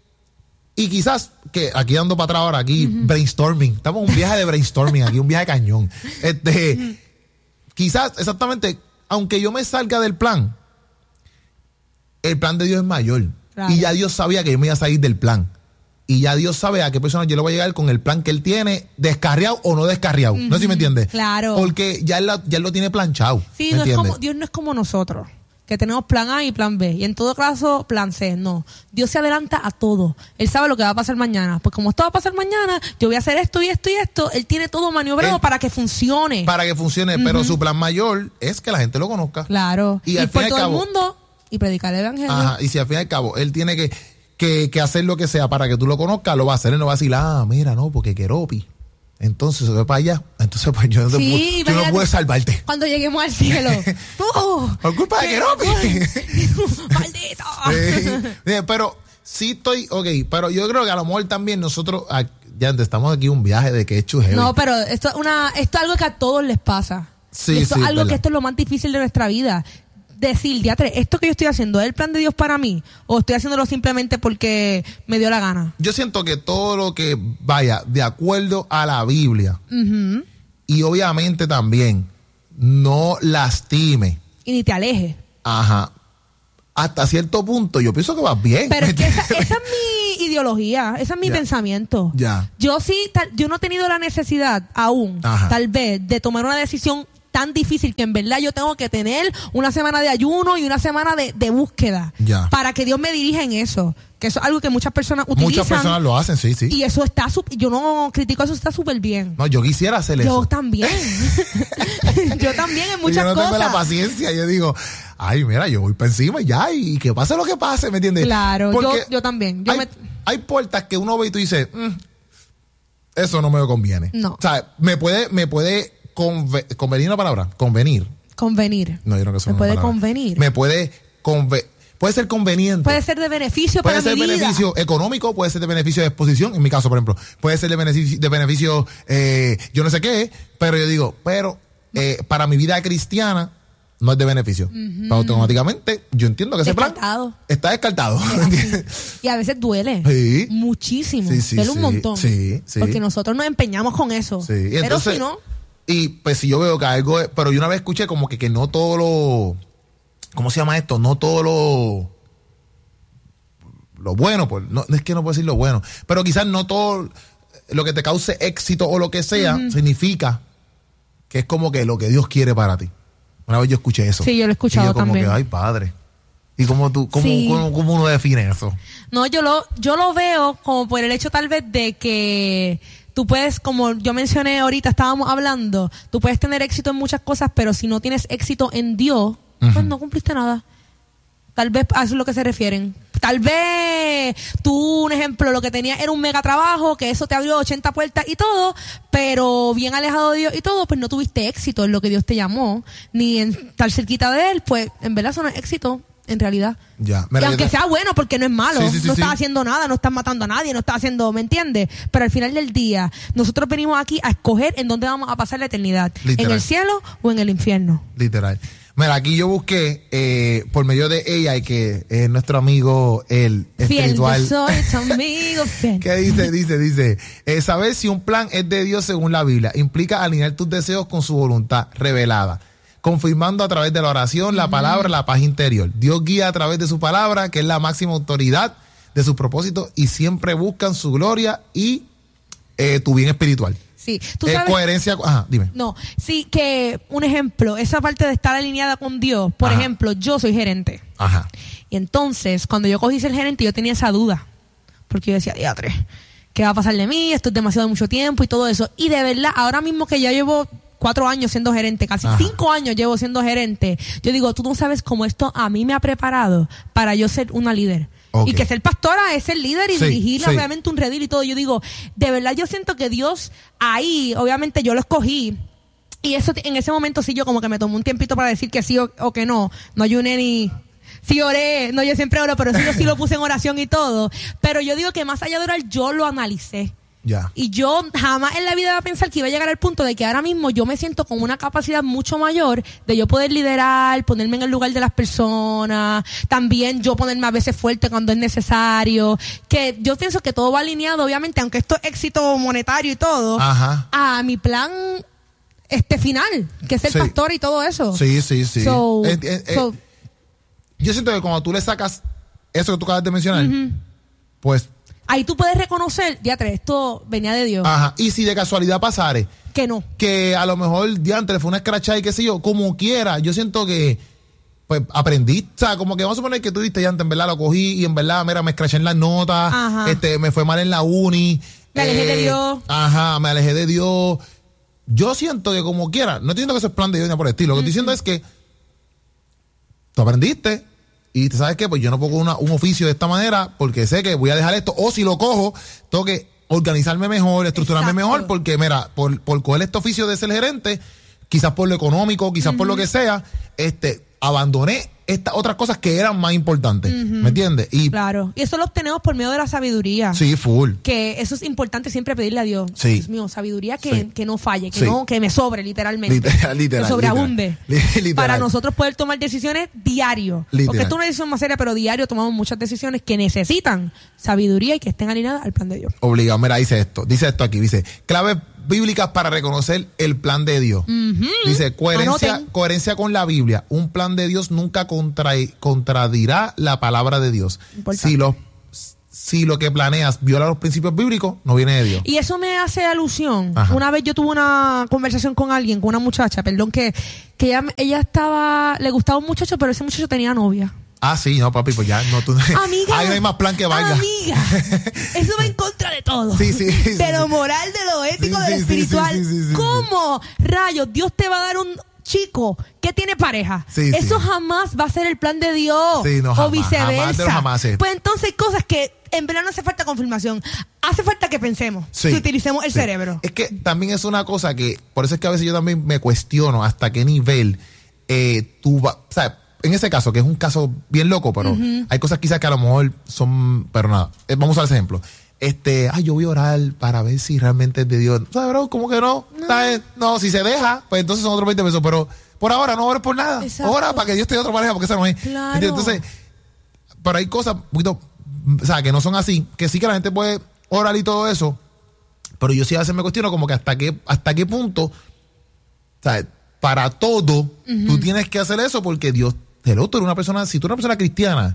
y quizás, que aquí ando para atrás ahora, aquí uh-huh. brainstorming, estamos en un viaje de brainstorming, aquí un viaje de cañón. Este, uh-huh. Quizás, exactamente, aunque yo me salga del plan, el plan de Dios es mayor. Claro. Y ya Dios sabía que yo me iba a salir del plan. Y ya Dios sabe a qué persona yo le voy a llegar con el plan que Él tiene, descarriado o no descarriado. Uh-huh. No sé si me entiendes. Claro. Porque ya Él, la, ya él lo tiene planchado. Sí, no es como, Dios no es como nosotros, que tenemos plan A y plan B. Y en todo caso, plan C. No. Dios se adelanta a todo. Él sabe lo que va a pasar mañana. Pues como esto va a pasar mañana, yo voy a hacer esto y esto y esto. Él tiene todo maniobrado él, para que funcione. Para que funcione. Uh-huh. Pero su plan mayor es que la gente lo conozca. Claro. Y, y al por fin todo cabo, el mundo y predicar el evangelio. Ajá. Y si al fin y al cabo Él tiene que, que, que hacer lo que sea para que tú lo conozcas, lo va a hacer. Él no va a decir, ah, mira, no, porque Keropi. Entonces se ve para allá. Entonces, pues yo no, sí, puedo, yo no puedo salvarte. Cuando lleguemos al cielo. ¡Tú! Por culpa de Keropi. ¡Maldito! Sí, pero sí estoy, ok, pero yo creo que a lo mejor también nosotros, ya estamos aquí un viaje de que es chujeo. No, pero esto es una, esto es algo que a todos les pasa. Sí, esto sí, es algo verdad. que esto es lo más difícil de nuestra vida. Decir, diatre, esto que yo estoy haciendo, ¿es el plan de Dios para mí? ¿O estoy haciéndolo simplemente porque me dio la gana? Yo siento que todo lo que vaya de acuerdo a la Biblia, uh-huh. y obviamente también no lastime. Y ni te aleje. Ajá. Hasta cierto punto yo pienso que vas bien. Pero es que esa, esa es mi ideología, ese es mi ya. pensamiento. Ya. Yo sí, tal, yo no he tenido la necesidad aún, Ajá. tal vez, de tomar una decisión tan difícil que en verdad yo tengo que tener una semana de ayuno y una semana de, de búsqueda ya. para que Dios me dirija en eso. Que eso es algo que muchas personas utilizan. Muchas personas lo hacen, sí, sí. Y eso está, yo no critico, eso está súper bien. No, yo quisiera hacer yo eso. Yo también. yo también en muchas cosas. Yo no tengo cosas. la paciencia, yo digo, ay, mira, yo voy para encima y ya, y que pase lo que pase, ¿me entiendes? Claro, yo, yo también. Yo hay, me... hay puertas que uno ve y tú dices, mm, eso no me conviene. No. O sea, me puede, me puede conve convenir una palabra, convenir. Convenir. No, yo no que Me puede palabra. convenir. Me puede convenir. Puede ser conveniente. Puede ser de beneficio puede para ser mi vida. beneficio económico, puede ser de beneficio de exposición. En mi caso, por ejemplo, puede ser de beneficio, de beneficio eh, yo no sé qué, pero yo digo, pero eh, para mi vida cristiana no es de beneficio. Uh-huh. Pero automáticamente yo entiendo que ese descartado. plan está descartado. Y a veces duele. Sí. Muchísimo. Sí, sí, duele sí, un montón. Sí, sí. Porque nosotros nos empeñamos con eso. Sí. Y pero entonces, si no... Y pues si yo veo que algo es, pero yo una vez escuché como que, que no todo lo, ¿cómo se llama esto? No todo lo, lo bueno, pues, no, es que no puedo decir lo bueno, pero quizás no todo lo que te cause éxito o lo que sea, uh-huh. significa que es como que lo que Dios quiere para ti. Una vez yo escuché eso. Sí, yo lo he escuchado y yo como también. Que, ay, padre. ¿Y cómo tú, cómo, sí. cómo, cómo uno define eso? No, yo lo, yo lo veo como por el hecho tal vez de que tú puedes, como yo mencioné ahorita, estábamos hablando, tú puedes tener éxito en muchas cosas, pero si no tienes éxito en Dios, uh-huh. pues no cumpliste nada. Tal vez a eso es lo que se refieren. Tal vez tú, un ejemplo, lo que tenías era un mega trabajo, que eso te abrió ochenta puertas y todo, pero bien alejado de Dios y todo, pues no tuviste éxito en lo que Dios te llamó, ni en estar cerquita de Él, pues en verdad eso no es éxito. En realidad. Ya. Y aunque te... sea bueno, porque no es malo, sí, sí, sí, no sí. estás haciendo nada, no estás matando a nadie, no estás haciendo, ¿me entiendes? Pero al final del día, nosotros venimos aquí a escoger en dónde vamos a pasar la eternidad. Literal. En el cielo o en el infierno. Literal. Mira, aquí yo busqué eh, por medio de ella y que es nuestro amigo el espiritual. Fiel, yo soy tu amigo fiel. ¿Qué dice? Dice, dice, eh, saber si un plan es de Dios según la Biblia implica alinear tus deseos con su voluntad revelada, confirmando a través de la oración, la palabra, la paz interior. Dios guía a través de su palabra, que es la máxima autoridad de sus propósitos, y siempre buscan su gloria y eh, tu bien espiritual. Sí, tú eh, sabes. Coherencia. Ajá, dime. No, sí, que un ejemplo, esa parte de estar alineada con Dios, por Ajá. ejemplo, yo soy gerente. Ajá. Y entonces, cuando yo cogí ser gerente, yo tenía esa duda. Porque yo decía, diatre, ¿qué va a pasar de mí? Esto es demasiado mucho tiempo y todo eso. Y de verdad, ahora mismo que ya llevo cuatro años siendo gerente, casi Ajá. cinco años llevo siendo gerente, yo digo, tú no sabes cómo esto a mí me ha preparado para yo ser una líder. Okay. Y que ser pastora es ser líder y sí, dirigir sí. obviamente un redil y todo. Yo digo, de verdad yo siento que Dios ahí, obviamente yo lo escogí. Y eso en ese momento sí yo como que me tomé un tiempito para decir que sí o, o que no. No ayuné ni... Sí oré, no yo siempre oro, pero sí yo sí lo puse en oración y todo. Pero yo digo que más allá de orar, yo lo analicé. Ya. Y yo jamás en la vida iba a pensar que iba a llegar al punto de que ahora mismo yo me siento con una capacidad mucho mayor de yo poder liderar, ponerme en el lugar de las personas, también yo ponerme a veces fuerte cuando es necesario, que yo pienso que todo va alineado, obviamente, aunque esto es éxito monetario y todo, Ajá. a mi plan este final, que es ser sí. pastor y todo eso. Sí, sí, sí. So, eh, eh, so, eh, yo siento que cuando tú le sacas eso que tú acabas de mencionar, uh-huh. pues... ahí tú puedes reconocer, diantre, esto venía de Dios. Ajá, y si de casualidad pasare... que no. Que a lo mejor, diantre, fue una escrachada y qué sé yo, como quiera, yo siento que... pues aprendí, o sea, como que vamos a suponer que tú diste ya, en verdad lo cogí y en verdad, mira, me escraché en las notas, ajá. este, me fue mal en la uni. Me alejé eh, de Dios. Ajá, me alejé de Dios. Yo siento que como quiera, no estoy diciendo que eso es plan de Dios ni por el estilo, lo que uh-huh. estoy diciendo es que tú aprendiste y sabes qué, pues yo no pongo una, un oficio de esta manera porque sé que voy a dejar esto, o si lo cojo, tengo que organizarme mejor, estructurarme Exacto. mejor, porque mira, por, por coger este oficio de ser gerente, quizás por lo económico, quizás uh-huh. por lo que sea, este... abandoné estas otras cosas que eran más importantes, uh-huh. ¿me entiendes? Y claro, y eso lo obtenemos por medio de la sabiduría. Sí, full. Que eso es importante siempre pedirle a Dios. Sí. Dios mío, sabiduría que, sí. que no falle, que sí. no que me sobre literalmente. Literal, literal. Que sobreabunde. Literal. Para nosotros poder tomar decisiones diario. Literal. Porque esto es una decisión más seria, pero diario tomamos muchas decisiones que necesitan sabiduría y que estén alineadas al plan de Dios. Obligado. Mira, dice esto, dice esto aquí, dice, claves bíblicas para reconocer el plan de Dios. Uh-huh. Dice, coherencia, Anoten. coherencia con la Biblia. Un plan de Dios nunca contra, contradirá la palabra de Dios. Si lo, si lo que planeas viola los principios bíblicos, no viene de Dios. Y eso me hace alusión. Ajá. Una vez yo tuve una conversación con alguien, con una muchacha, perdón, que, que ella, ella estaba, le gustaba un muchacho, pero ese muchacho tenía novia. Ah, sí, no, papi, pues ya, no, tú... Amiga, ahí no hay más plan que vaya. Amiga, eso va en contra de todo. Sí, sí, sí. De lo moral, de lo ético, sí, de lo sí, espiritual. Sí, sí, sí, sí, ¿Cómo, rayos, Dios te va a dar un chico que tiene pareja? Sí, eso sí. jamás va a ser el plan de Dios. Sí, no, o jamás, viceversa. Jamás de los jamases. Pues entonces hay cosas que en verdad no hace falta confirmación. Hace falta que pensemos, sí, que utilicemos el sí. cerebro. Es que también es una cosa que, por eso es que a veces yo también me cuestiono hasta qué nivel eh, tú vas, o sea, en ese caso, que es un caso bien loco, pero uh-huh. hay cosas quizás que a lo mejor son, pero nada, eh, vamos a usar ese ejemplo. Este, ay, yo voy a orar para ver si realmente es de Dios. ¿Sabes, bro? ¿Cómo que no? No. ¿Sabes? No, si se deja, pues entonces son otros veinte pesos, pero por ahora no ores por nada. Exacto. Ora para que Dios te dé otra pareja, porque esa no es. Claro. Entonces, pero hay cosas un poquito, o sea, que no son así, que sí que la gente puede orar y todo eso, pero yo sí a veces me cuestiono como que hasta qué, hasta qué punto, ¿sabes? Para todo, uh-huh. tú tienes que hacer eso porque Dios, el otro, una persona, si tú eres una persona cristiana,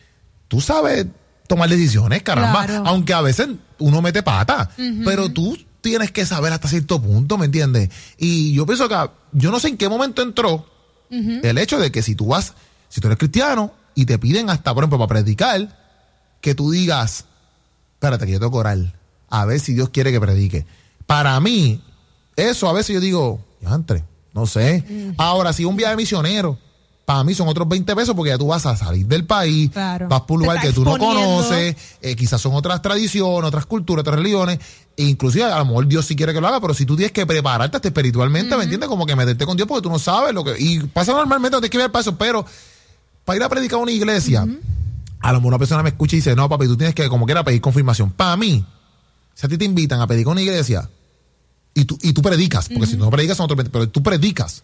tú sabes tomar decisiones, caramba, claro. aunque a veces uno mete pata, uh-huh. pero tú tienes que saber hasta cierto punto, ¿me entiendes? Y yo pienso que, yo no sé en qué momento entró uh-huh. el hecho de que si tú vas, si tú eres cristiano y te piden hasta, por ejemplo, para predicar, que tú digas, espérate que yo tengo que orar, a ver si Dios quiere que predique. Para mí, eso a veces yo digo, entre, no sé. Uh-huh. Ahora, si un viaje misionero, para mí son otros veinte pesos porque ya tú vas a salir del país, claro. vas por un lugar que tú no exponiendo. conoces, eh, quizás son otras tradiciones, otras culturas, otras religiones, e inclusive a lo mejor Dios sí quiere que lo haga, pero si tú tienes que prepararte hasta espiritualmente, uh-huh. ¿me entiendes? Como que meterte con Dios porque tú no sabes lo que... Y pasa normalmente, no tienes que ver para eso, pero para ir a predicar a una iglesia, uh-huh. a lo mejor una persona me escucha y dice, no, papi, tú tienes que como quiera pedir confirmación. Para mí, si a ti te invitan a predicar a una iglesia y tú, y tú predicas, porque uh-huh. si tú no predicas son otros veinte, pero tú predicas,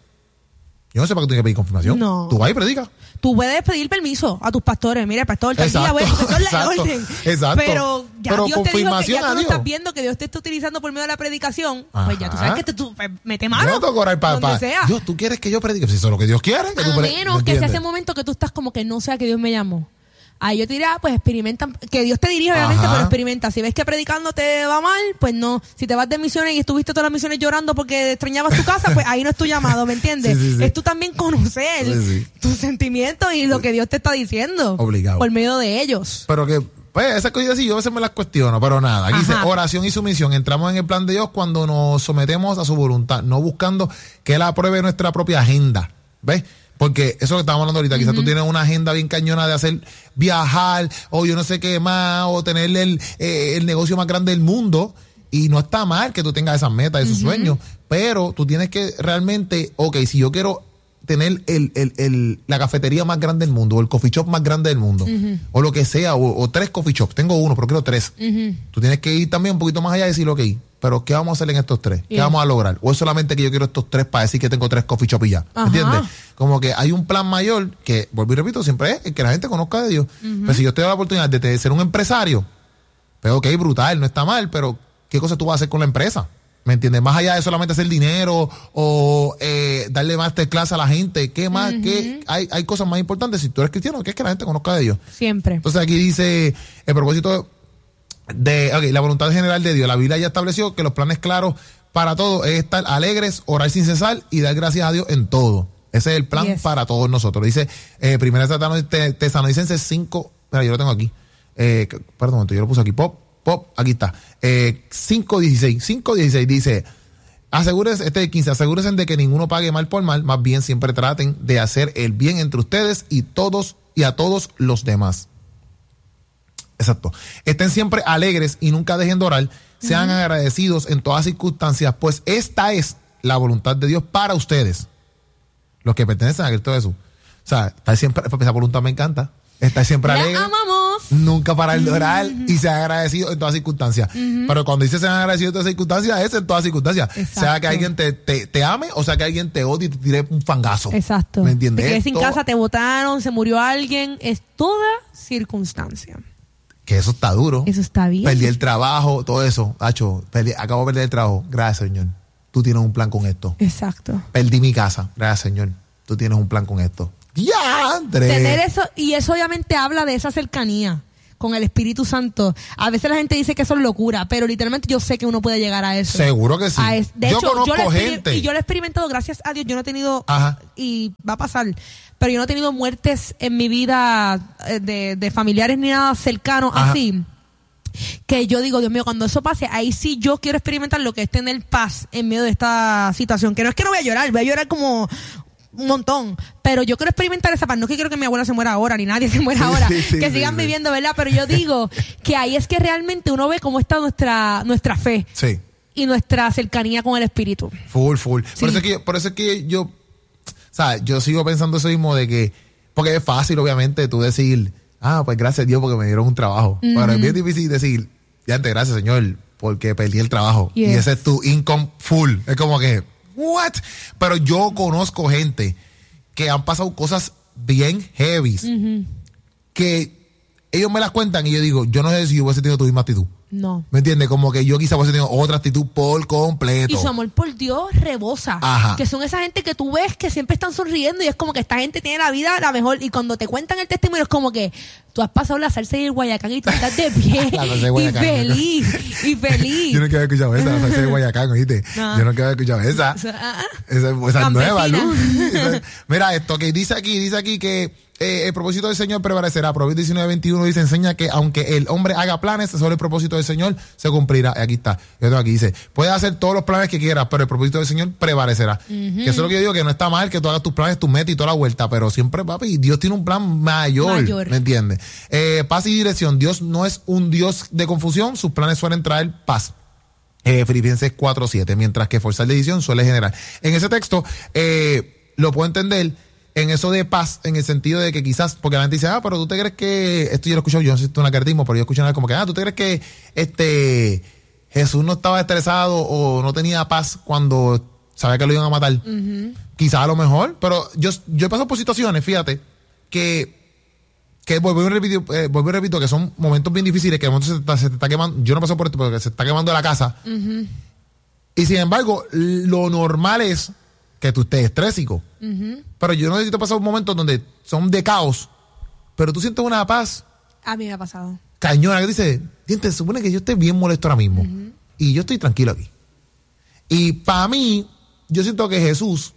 yo no sé para qué tienes que pedir confirmación. No. Tú vas y predicas. Tú puedes pedir permiso a tus pastores. Mira, pastor, tal día, bueno, eso es la orden. Exacto. Pero ya Pero Dios te dijo que ya tú no estás viendo que Dios te está utilizando por medio de la predicación. Ajá. Pues ya tú sabes que te, tú pues, mete mano. Yo no tengo que orar para, para. sea. Dios, ¿tú quieres que yo predique? Pues eso es lo que Dios quiere. Que a tú pre- menos que sea ese momento que tú estás como que no sea que Dios me llamó. Ahí yo te diría, pues experimenta, que Dios te dirige obviamente, Ajá. pero experimenta. Si ves que predicando te va mal, pues no. Si te vas de misiones y estuviste todas las misiones llorando porque extrañabas tu casa, pues ahí no es tu llamado, ¿me entiendes? Sí, sí, sí. Es tú también conocer sí, sí. tus sentimientos y lo que Dios te está diciendo. Obligado. Por medio de ellos. Pero que, pues, esas cosas sí, yo a veces me las cuestiono, pero nada. Aquí Ajá. dice, oración y sumisión. Entramos en el plan de Dios cuando nos sometemos a su voluntad, no buscando que Él apruebe nuestra propia agenda. ¿Ves? Porque eso que estábamos hablando ahorita, uh-huh. quizás tú tienes una agenda bien cañona de hacer viajar, o yo no sé qué más, o tener el, eh, el negocio más grande del mundo, y no está mal que tú tengas esas metas, esos uh-huh. sueños, pero tú tienes que realmente, ok, si yo quiero tener el, el, el, la cafetería más grande del mundo, o el coffee shop más grande del mundo, uh-huh. o lo que sea, o, o tres coffee shops, tengo uno, pero quiero tres, uh-huh. tú tienes que ir también un poquito más allá y decir, ok, pero ¿qué vamos a hacer en estos tres? ¿Qué yeah. vamos a lograr? ¿O es solamente que yo quiero estos tres para decir que tengo tres coffee shops y ya? ¿Me entiendes? Como que hay un plan mayor que, vuelvo y repito, siempre es que la gente conozca de Dios. Uh-huh. Pero si yo te doy la oportunidad de ser un empresario, pues ok, brutal, no está mal, pero ¿qué cosa tú vas a hacer con la empresa? ¿Me entiendes? Más allá de solamente hacer dinero o eh, darle masterclass a la gente, ¿qué más? Uh-huh. ¿Qué? Hay, hay cosas más importantes. Si tú eres cristiano, que es que la gente conozca de Dios. Siempre. Entonces aquí dice el propósito de okay, la voluntad general de Dios. La Biblia ya estableció que los planes claros para todos es estar alegres, orar sin cesar y dar gracias a Dios en todo. Ese es el plan yes. para todos nosotros. Dice eh, Primera Tesalonicenses cinco, espera, yo lo tengo aquí. Eh, perdón, yo lo puse aquí, pop. Pop, aquí está. Eh, cinco dieciséis. cinco dieciséis dice, asegúrense, este de quince, asegúrense de que ninguno pague mal por mal, más bien siempre traten de hacer el bien entre ustedes y todos y a todos los demás. Exacto. Estén siempre alegres y nunca dejen de orar. Sean uh-huh. agradecidos en todas circunstancias, pues esta es la voluntad de Dios para ustedes, los que pertenecen a Cristo Jesús. O sea, estar siempre, esa voluntad me encanta. Estar siempre ¡La alegre. amamos! Nunca parar de orar uh-huh. y ser agradecido en todas circunstancias. Uh-huh. Pero cuando dice ser agradecido en todas circunstancias, es en todas circunstancias. Exacto. Sea que alguien te, te, te ame o sea que alguien te odie y te tire un fangazo. Exacto. ¿Me entiendes? Te quedes sin casa, te botaron, se murió alguien. Es toda circunstancia. Que eso está duro. Eso está bien. Perdí el trabajo, todo eso. Hacho, perdí, acabo de perder el trabajo. Gracias, Señor. Tú tienes un plan con esto. Exacto. Perdí mi casa. Gracias, Señor. Tú tienes un plan con esto. ¡Ya, Andrés! Tener eso, y eso obviamente habla de esa cercanía con el Espíritu Santo. A veces la gente dice que eso es locura, pero literalmente yo sé que uno puede llegar a eso. Seguro que sí. Es, de yo hecho, conozco yo gente. Y yo lo he experimentado, gracias a Dios, yo no he tenido, Ajá. y va a pasar, pero yo no he tenido muertes en mi vida de, de familiares ni nada cercano Ajá. así. Que yo digo, Dios mío, cuando eso pase, ahí sí yo quiero experimentar lo que es tener paz en medio de esta situación. Que no es que no voy a llorar, voy a llorar como un montón, pero yo quiero experimentar esa paz. No que quiero que mi abuela se muera ahora, ni nadie se muera ahora, sí, sí, que sí, sigan sí. viviendo, ¿verdad? Pero yo digo que ahí es que realmente uno ve cómo está nuestra, nuestra fe sí. y nuestra cercanía con el Espíritu. Full, full. Sí. Por eso es que, por eso es que yo, o sea, yo sigo pensando eso mismo de que, porque es fácil, obviamente, tú decir, ah, pues gracias a Dios porque me dieron un trabajo. Uh-huh. Pero es bien difícil decir, ya antes, gracias, Señor, porque perdí el trabajo. Yes. Y ese es tu income full. Es como que, what? Pero yo conozco gente que han pasado cosas bien heavies, uh-huh. que ellos me las cuentan y yo digo, yo no sé si yo hubiese tenido tu misma actitud. No. ¿Me entiendes? Como que yo quizá hubiese tenido otra actitud por completo. Y su amor por Dios rebosa. Ajá. Que son esa gente que tú ves que siempre están sonriendo y es como que esta gente tiene la vida la mejor. Y cuando te cuentan el testimonio es como que tú has pasado la salsa y el Guayacán y tú estás de pie y feliz, y feliz. Yo no quiero haber escuchado esa, la salsa de Guayacán, ¿oíste? No. Yo no quiero haber escuchado esa. Esa, esa es nueva, Luz. Mira esto que dice aquí, dice aquí que Eh, el propósito del Señor prevalecerá. Proverbios diecinueve veintiuno dice, enseña que aunque el hombre haga planes, solo el propósito del Señor se cumplirá. Aquí está. Yo tengo aquí, dice, puedes hacer todos los planes que quieras, pero el propósito del Señor prevalecerá. Uh-huh. Que eso es lo que yo digo, que no está mal que tú hagas tus planes, tus metas y toda la vuelta, pero siempre, papi, Dios tiene un plan mayor, mayor. ¿Me entiendes? Eh, paz y dirección. Dios no es un Dios de confusión, sus planes suelen traer paz. Eh, Filipenses cuatro siete, mientras que forzar decisión suele generar. En ese texto, eh, lo puedo entender en eso de paz, en el sentido de que quizás, porque la gente dice, ah, pero tú te crees que, esto yo lo he escuchado, yo no sé si esto es un acartismo, pero yo escucho una vez como que, ah, tú te crees que este Jesús no estaba estresado o no tenía paz cuando sabía que lo iban a matar. Uh-huh. Quizás a lo mejor, pero yo, yo he pasado por situaciones, fíjate, que, que vuelvo y repito, eh, vuelvo y repito, que son momentos bien difíciles, que de momento se te, está, se te está quemando, yo no paso por esto, porque se está quemando la casa. Uh-huh. Y sin embargo, lo normal es que tú estés estrésico. Uh-huh. Pero yo no necesito pasar momentos donde son de caos, pero tú sientes una paz. A mí me ha pasado. Cañona, que dice, diente, se supone que yo esté bien molesto ahora mismo. Uh-huh. Y yo estoy tranquilo aquí. Y para mí, yo siento que Jesús,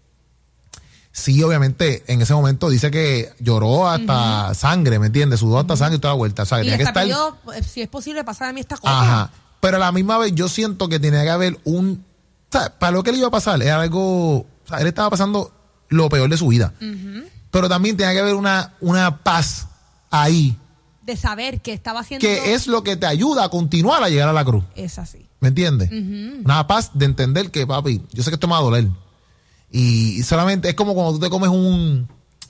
sí, obviamente, en ese momento dice que lloró hasta uh-huh. sangre, ¿me entiendes? Sudó hasta uh-huh. sangre y toda la vuelta. O sea, que y tenía que estar... pidió, si es posible, pasar a mí esta cosa. Ajá. Pero a la misma vez, yo siento que tenía que haber un... O sea, para lo que le iba a pasar, era algo... O sea, él estaba pasando lo peor de su vida. Uh-huh. Pero también tenía que haber una, una paz ahí. De saber que estaba haciendo... Que es lo que te ayuda a continuar a llegar a la cruz. Es así. ¿Me entiendes? Uh-huh. Una paz de entender que, papi, yo sé que esto me va a doler. Y solamente es como cuando tú te comes un...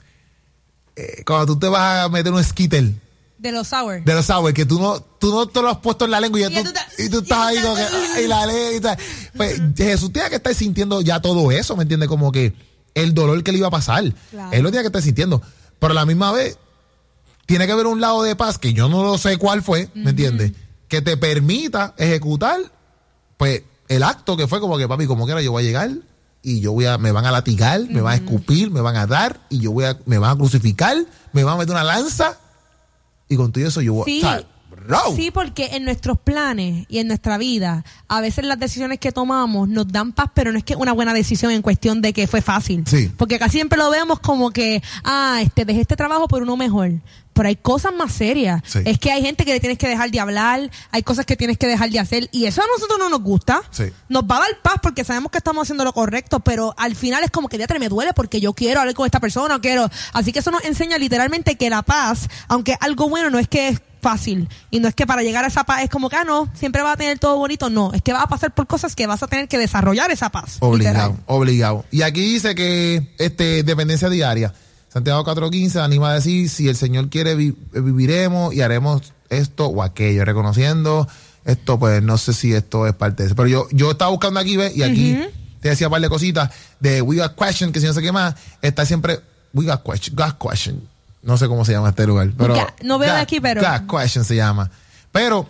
Eh, cuando tú te vas a meter un Skittle. De los sour. De los sour, que tú no, tú no te lo has puesto en la lengua y, ya y, tú, tú, ta, y tú estás ahí como que, y la lengua y tal. Pues Jesús tiene que estar sintiendo ya todo eso, ¿me entiendes? Como que el dolor que le iba a pasar. Claro. Él lo tiene que estar sintiendo. Pero a la misma vez, tiene que haber un lado de paz, que yo no lo sé cuál fue, ¿me uh-huh. entiendes? Que te permita ejecutar, pues, el acto que fue como que, papi, como quiera, yo voy a llegar y yo voy a, me van a latigar, uh-huh. me van a escupir, me van a dar y yo voy a, me van a crucificar, me van a meter una lanza y con todo eso yo voy sí. a... O sea, no. Sí, porque en nuestros planes y en nuestra vida, a veces las decisiones que tomamos nos dan paz, pero no es que una buena decisión en cuestión de que fue fácil. Sí. Porque casi siempre lo vemos como que, ah, este, dejé este trabajo por uno mejor. Pero hay cosas más serias. Sí. Es que hay gente que le tienes que dejar de hablar, hay cosas que tienes que dejar de hacer, y eso a nosotros no nos gusta. Sí. Nos va a dar paz porque sabemos que estamos haciendo lo correcto, pero al final es como que ya te me duele porque yo quiero hablar con esta persona, quiero. Así que eso nos enseña literalmente que la paz, aunque algo bueno, no es que es fácil, y no es que para llegar a esa paz es como que, ah, no, siempre vas a tener todo bonito, no, es que vas a pasar por cosas que vas a tener que desarrollar esa paz. Obligado, literal. obligado. Y aquí dice que este dependencia diaria. Santiago cuatro quince anima a decir, si el Señor quiere, vi- viviremos y haremos esto o aquello, reconociendo esto, pues no sé si esto es parte de eso. Pero yo, yo estaba buscando aquí, ¿ves? Y aquí uh-huh. te decía un par de cositas de We Got Question, que si no sé qué más, está siempre We Got Question, Got Question. No sé cómo se llama este lugar. Pero ya, no veo God, de aquí, pero... God Question se llama. Pero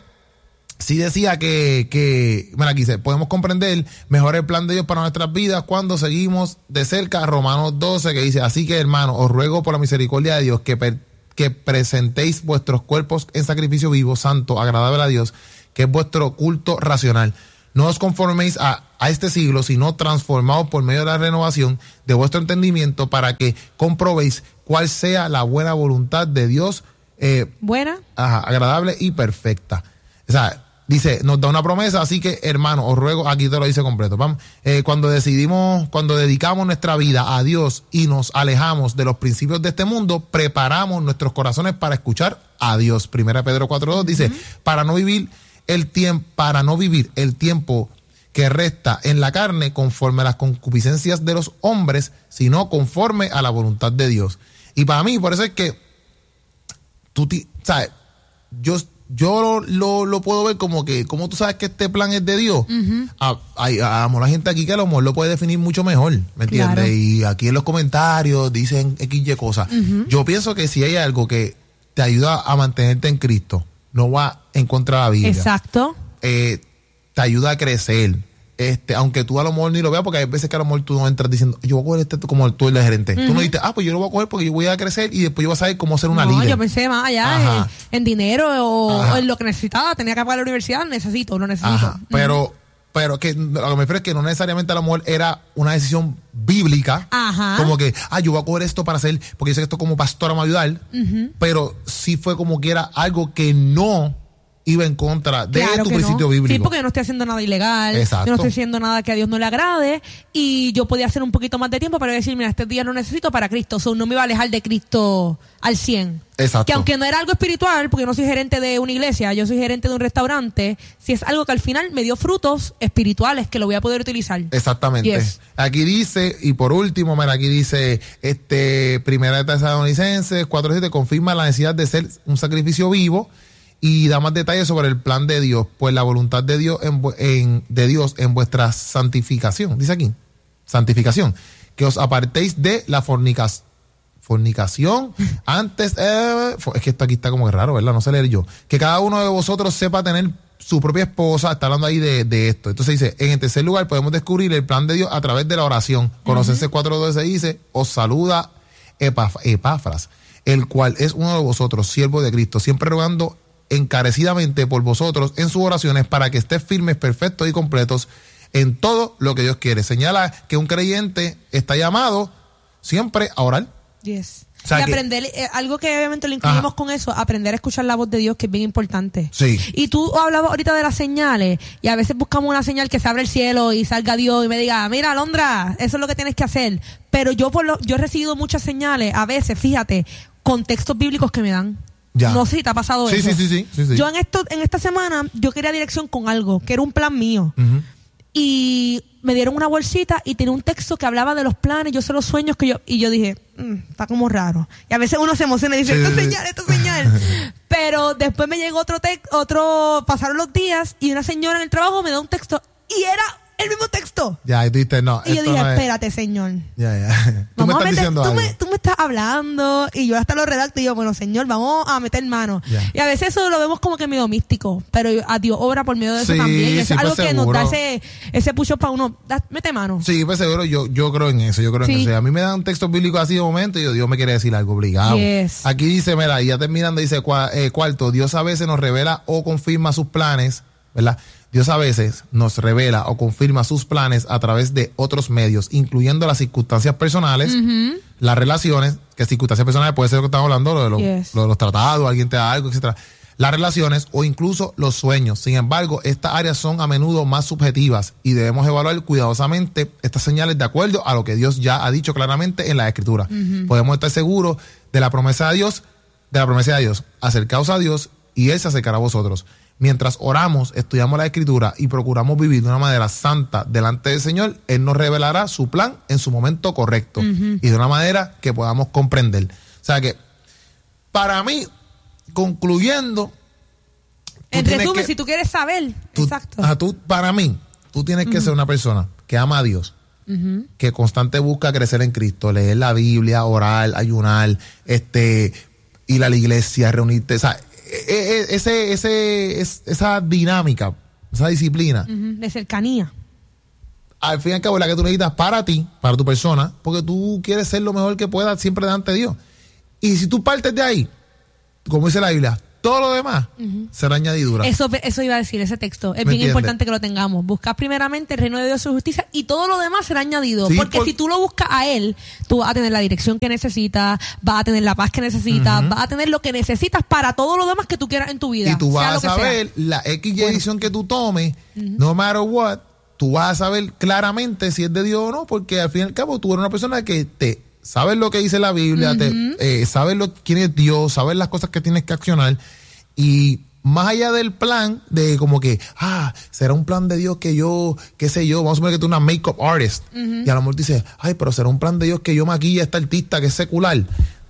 sí decía que, que, bueno, aquí dice, podemos comprender mejor el plan de Dios para nuestras vidas cuando seguimos de cerca Romanos doce, que dice, así que, hermanos, os ruego por la misericordia de Dios que, per, que presentéis vuestros cuerpos en sacrificio vivo, santo, agradable a Dios, que es vuestro culto racional. No os conforméis a, a este siglo, sino transformaos por medio de la renovación de vuestro entendimiento para que comprobéis cuál sea la buena voluntad de Dios, eh, buena, ajá, agradable y perfecta. O sea, dice, nos da una promesa, así que, hermano, os ruego, aquí te lo dice completo. Vamos, eh, cuando decidimos, cuando dedicamos nuestra vida a Dios y nos alejamos de los principios de este mundo, preparamos nuestros corazones para escuchar a Dios. Primera Pedro cuatro dos dice, uh-huh. para no vivir el tiempo, para no vivir el tiempo que resta en la carne conforme a las concupiscencias de los hombres, sino conforme a la voluntad de Dios. Y para mí, por eso es que tú, sabes, yo yo lo, lo puedo ver como que, como tú sabes que este plan es de Dios, uh-huh. a, a, a, a la gente aquí que a lo mejor lo puede definir mucho mejor, ¿me entiendes? Claro. Y aquí en los comentarios dicen X Y cosas. Uh-huh. Yo pienso que si hay algo que te ayuda a mantenerte en Cristo, no va en contra de la Biblia. Exacto. Eh, te ayuda a crecer. Este, aunque tú a lo mejor ni lo veas, porque hay veces que a lo mejor tú no entras diciendo, yo voy a coger este como tú eres el gerente. Uh-huh. Tú no dices, ah, pues yo lo voy a coger porque yo voy a crecer y después yo voy a saber cómo ser una no, líder. Yo pensé más allá en, en dinero o, o en lo que necesitaba. Tenía que pagar la universidad, necesito, lo necesito. Ajá. Uh-huh. Pero, pero que lo que me refiero es que no necesariamente a lo mejor era una decisión bíblica. Ajá. Como que, ah, yo voy a coger esto para hacer, porque yo sé que esto como pastora me va a ayudar. Uh-huh. Pero sí fue como que era algo que no iba en contra de claro tu principio no. bíblico. Sí, porque yo no estoy haciendo nada ilegal. Exacto. Yo no estoy haciendo nada que a Dios no le agrade. Y yo podía hacer un poquito más de tiempo para decir, mira, este día lo necesito para Cristo. So, no me iba a alejar de Cristo al cien. Exacto. Que aunque no era algo espiritual, porque yo no soy gerente de una iglesia, yo soy gerente de un restaurante, si es algo que al final me dio frutos espirituales que lo voy a poder utilizar. Exactamente. Yes. Aquí dice, y por último, mira, aquí dice, este, Primera de Tesalonicenses cuatro siete confirma la necesidad de ser un sacrificio vivo y da más detalles sobre el plan de Dios, pues la voluntad de Dios en, en, de Dios en vuestra santificación, dice aquí, santificación, que os apartéis de la fornicación. Fornicación, antes, eh, es que esto aquí está como que raro, ¿verdad? No sé leer yo. Que cada uno de vosotros sepa tener su propia esposa, está hablando ahí de, de esto. Entonces dice, en el tercer lugar podemos descubrir el plan de Dios a través de la oración. Colosenses uh-huh. cuatro doce dice, os saluda Epaf- Epafras, el cual es uno de vosotros, siervo de Cristo, siempre rogando encarecidamente por vosotros en sus oraciones para que estéis firmes, perfectos y completos en todo lo que Dios quiere. Señala que un creyente está llamado siempre a orar. Yes. O sea y que, aprender, eh, algo que obviamente lo incluimos ajá. con eso, aprender a escuchar la voz de Dios, que es bien importante. Sí. Y tú hablabas ahorita de las señales, y a veces buscamos una señal que se abra el cielo y salga Dios y me diga, mira, Alondra, eso es lo que tienes que hacer. Pero yo por lo, yo he recibido muchas señales, a veces, fíjate, con textos bíblicos que me dan. Ya. No sé si te ha pasado sí, eso. Sí, sí, sí, sí, sí. Yo en esto, en esta semana, yo quería dirección con algo, que era un plan mío. Uh-huh. Y me dieron una bolsita y tenía un texto que hablaba de los planes, yo sé los sueños que yo, y yo dije, mmm, está como raro. Y a veces uno se emociona y dice, sí, esto es sí. señal, esto es señal. Pero después me llegó otro texto, otro, pasaron los días y una señora en el trabajo me da un texto y era el mismo texto. Ya, y tú dijiste, no. Y yo dije, no es... espérate, señor. Ya, ya. Tú Vamos me estás a meter, diciendo tú, algo. me, tú me estás hablando y yo hasta lo redacto y yo, bueno, señor, vamos a meter mano. Ya. Y a veces eso lo vemos como que medio místico, pero a Dios obra por medio de eso Sí, también. Y eso sí, es algo pues que nos seguro. da ese, ese push up para uno. Da, mete mano. Sí, pues seguro, yo, yo creo en eso, yo creo Sí. en eso. A mí me dan textos bíblicos así de momento y yo, Dios me quiere decir algo obligado. Yes. Aquí dice, mira, y ya terminando, dice, cua- eh, cuarto, Dios a veces nos revela o confirma sus planes, ¿verdad? Dios a veces nos revela o confirma sus planes a través de otros medios, incluyendo las circunstancias personales, Ujú. las relaciones, que circunstancias personales puede ser lo que estamos hablando, lo de los, Yes. lo de los tratados, alguien te da algo, etcétera. Las relaciones o incluso los sueños. Sin embargo, estas áreas son a menudo más subjetivas y debemos evaluar cuidadosamente estas señales de acuerdo a lo que Dios ya ha dicho claramente en la Escritura. Ujú. Podemos estar seguros de la promesa de Dios, de la promesa de Dios. Acercaos a Dios y Él se acercará a vosotros. Mientras oramos, estudiamos la Escritura y procuramos vivir de una manera santa delante del Señor, Él nos revelará su plan en su momento correcto Ujú. y de una manera que podamos comprender. O sea que, para mí, concluyendo, tú En tienes resumen, que- si tú quieres saber, tú- exacto. ajá, tú, para mí, tú tienes que ser una persona que ama a Dios, Ujú. que constante busca crecer en Cristo, leer la Biblia, orar, ayunar, este, ir a la iglesia, reunirte, o sea, e- e- ese, ese, es- esa dinámica, esa disciplina, Ujú. De cercanía. al fin y al cabo es la que tú necesitas para ti, para tu persona, porque tú quieres ser lo mejor que puedas siempre delante de Dios. Y si tú partes de ahí, como dice la Biblia, todo lo demás será añadidura. Eso, eso iba a decir, ese texto. Es ¿Me bien entiendes? importante que lo tengamos. Buscar primeramente el reino de Dios y su justicia y todo lo demás será añadido. Sí, porque por- si tú lo buscas a Él, tú vas a tener la dirección que necesitas, vas a tener la paz que necesitas, vas a tener lo que necesitas para todo lo demás que tú quieras en tu vida. Y tú sea vas lo a que sea. saber la X Y decisión que tú tomes, no matter what, tú vas a saber claramente si es de Dios o no, porque al fin y al cabo tú eres una persona que te sabes lo que dice la Biblia, te, eh, sabes lo, quién es Dios, sabes las cosas que tienes que accionar y más allá del plan de como que, ah, será un plan de Dios que yo, qué sé yo, vamos a suponer que tú eres una make-up artist y a lo mejor dices, ay, pero será un plan de Dios que yo maquille a esta artista que es secular.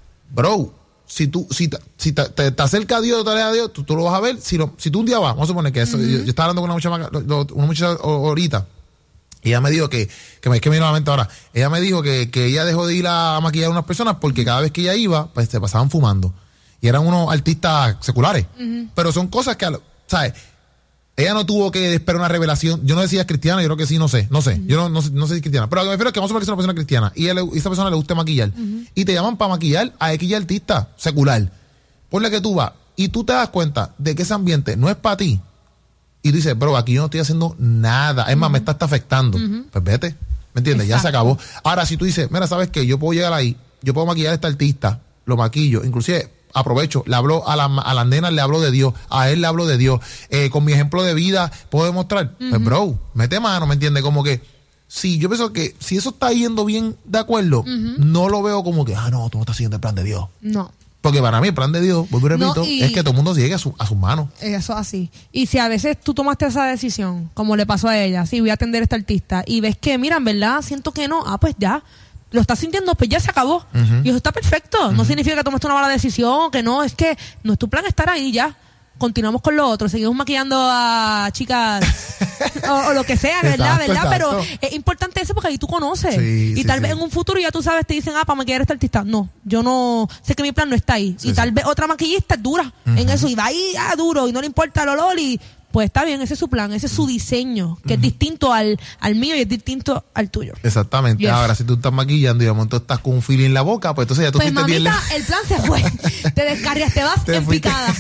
Bro, si tú si, te, si te, te, te acerca a Dios, te aleja a Dios, tú, tú lo vas a ver. Si, lo, si tú un día vas, vamos a suponer que eso, yo, yo estaba hablando con una muchacha, una muchacha ahorita, y ella me dijo que, que me es que me vino a la mente ahora, ella me dijo que, que ella dejó de ir a maquillar a unas personas porque cada vez que ella iba, pues se pasaban fumando. Y eran unos artistas seculares. Pero son cosas que, ¿sabes? Ella no tuvo que esperar una revelación. Yo no decía cristiana, yo creo que sí, no sé, no sé. Yo no, no, sé- no sé si es cristiana. Pero a lo que me refiero es que vamos a suponer que es una persona cristiana y a le- y esa persona le gusta maquillar. Y te llaman para maquillar a X artista secular. Ponle que tú vas y tú te das cuenta de que ese ambiente no es para ti. Y tú dices, bro, aquí yo no estoy haciendo nada. Es más, me está, está afectando. Pues vete. ¿Me entiendes? Ya se Exacto. acabó. Ahora, si tú dices, mira, ¿sabes qué? Yo puedo llegar ahí, yo puedo maquillar a este artista, lo maquillo, inclusive aprovecho, le hablo a, la, a las nenas, le hablo de Dios, a él le hablo de Dios, eh, con mi ejemplo de vida puedo demostrar, pues bro, mete mano, ¿me entiendes? Como que, si yo pienso que si eso está yendo bien de acuerdo, no lo veo como que, ah, no, tú no estás siguiendo el plan de Dios. No. Porque para mí el plan de Dios, vuelvo y repito, No, y- es que todo el mundo llegue a, su, a sus manos. Eso así. Y si a veces tú tomaste esa decisión, como le pasó a ella, sí, voy a atender a este artista, y ves que, mira, en verdad, siento que no, ah, pues ya, lo estás sintiendo, pues ya se acabó. Y eso está perfecto. No significa que tomaste una mala decisión, que no, es que no es tu plan estar ahí ya. Continuamos con lo otro, seguimos maquillando a chicas o, o lo que sea, ¿verdad? Exacto, ¿verdad? exacto. Pero es importante eso porque ahí tú conoces. Sí, y sí, tal sí. vez en un futuro ya tú sabes, te dicen, ah, para maquillar a este artista. No, yo no, sé que mi plan no está ahí. Sí, y tal sí. vez otra maquillista es dura en eso y va ahí ah, duro y no le importa el olor y pues está bien, ese es su plan, ese es su diseño, que es distinto al, al mío y es distinto al tuyo. Exactamente. Yes. Ahora, si tú estás maquillando y de momento estás con un feeling en la boca, pues entonces ya tú Pues fuiste bien mamita, lejos. el plan se fue. Te descarrias, te vas Te en fuiste. picada.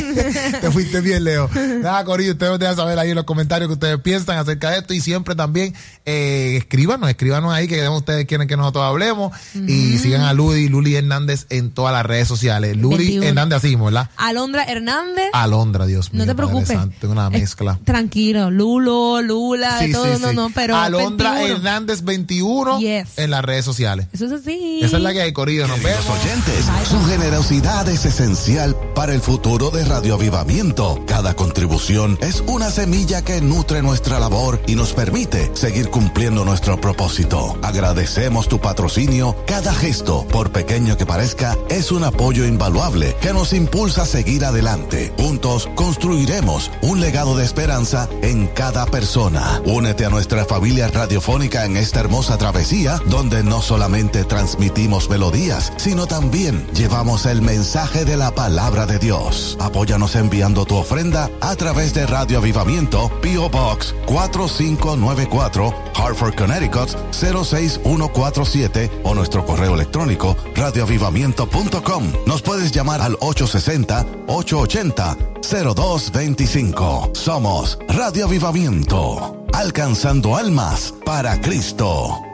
Te fuiste bien, Leo. Nada, Corillo, ustedes dejan saber ahí en los comentarios que ustedes piensan acerca de esto y siempre también eh, escríbanos, escríbanos ahí que queremos ustedes quieren que nosotros hablemos y sigan a Luli, Luli Hernández en todas las redes sociales. Luli veintiuno. Hernández así mismo, ¿verdad? Alondra Hernández. Alondra, Dios mío. No te Padre preocupes. Santo, tengo una Es- mezcla. tranquilo, Lulo, Lula, de Sí, todo, sí, no, sí. no, pero Alondra veintiuno. Hernández veintiuno Yes. en las redes sociales. Eso es así. Esa es la que hay, Corillo. Nos vemos. Los oyentes, su generosidad es esencial para el futuro de Radio Avivamiento. Cada contribución es una semilla que nutre nuestra labor y nos permite seguir cumpliendo nuestro propósito. Agradecemos tu patrocinio. Cada gesto, por pequeño que parezca, es un apoyo invaluable que nos impulsa a seguir adelante. Juntos construiremos un legado legado de esperanza en cada persona. Únete a nuestra familia radiofónica en esta hermosa travesía, donde no solamente transmitimos melodías, sino también llevamos el mensaje de la palabra de Dios. Apóyanos enviando tu ofrenda a través de Radio Avivamiento, P O Box cuatro cinco nueve cuatro, Hartford, Connecticut cero seis uno cuatro siete, o nuestro correo electrónico radio avivamiento punto com. Nos puedes llamar al ocho seis cero, ocho ocho cero, cero dos dos cinco. Somos Radio Avivamiento, alcanzando almas para Cristo.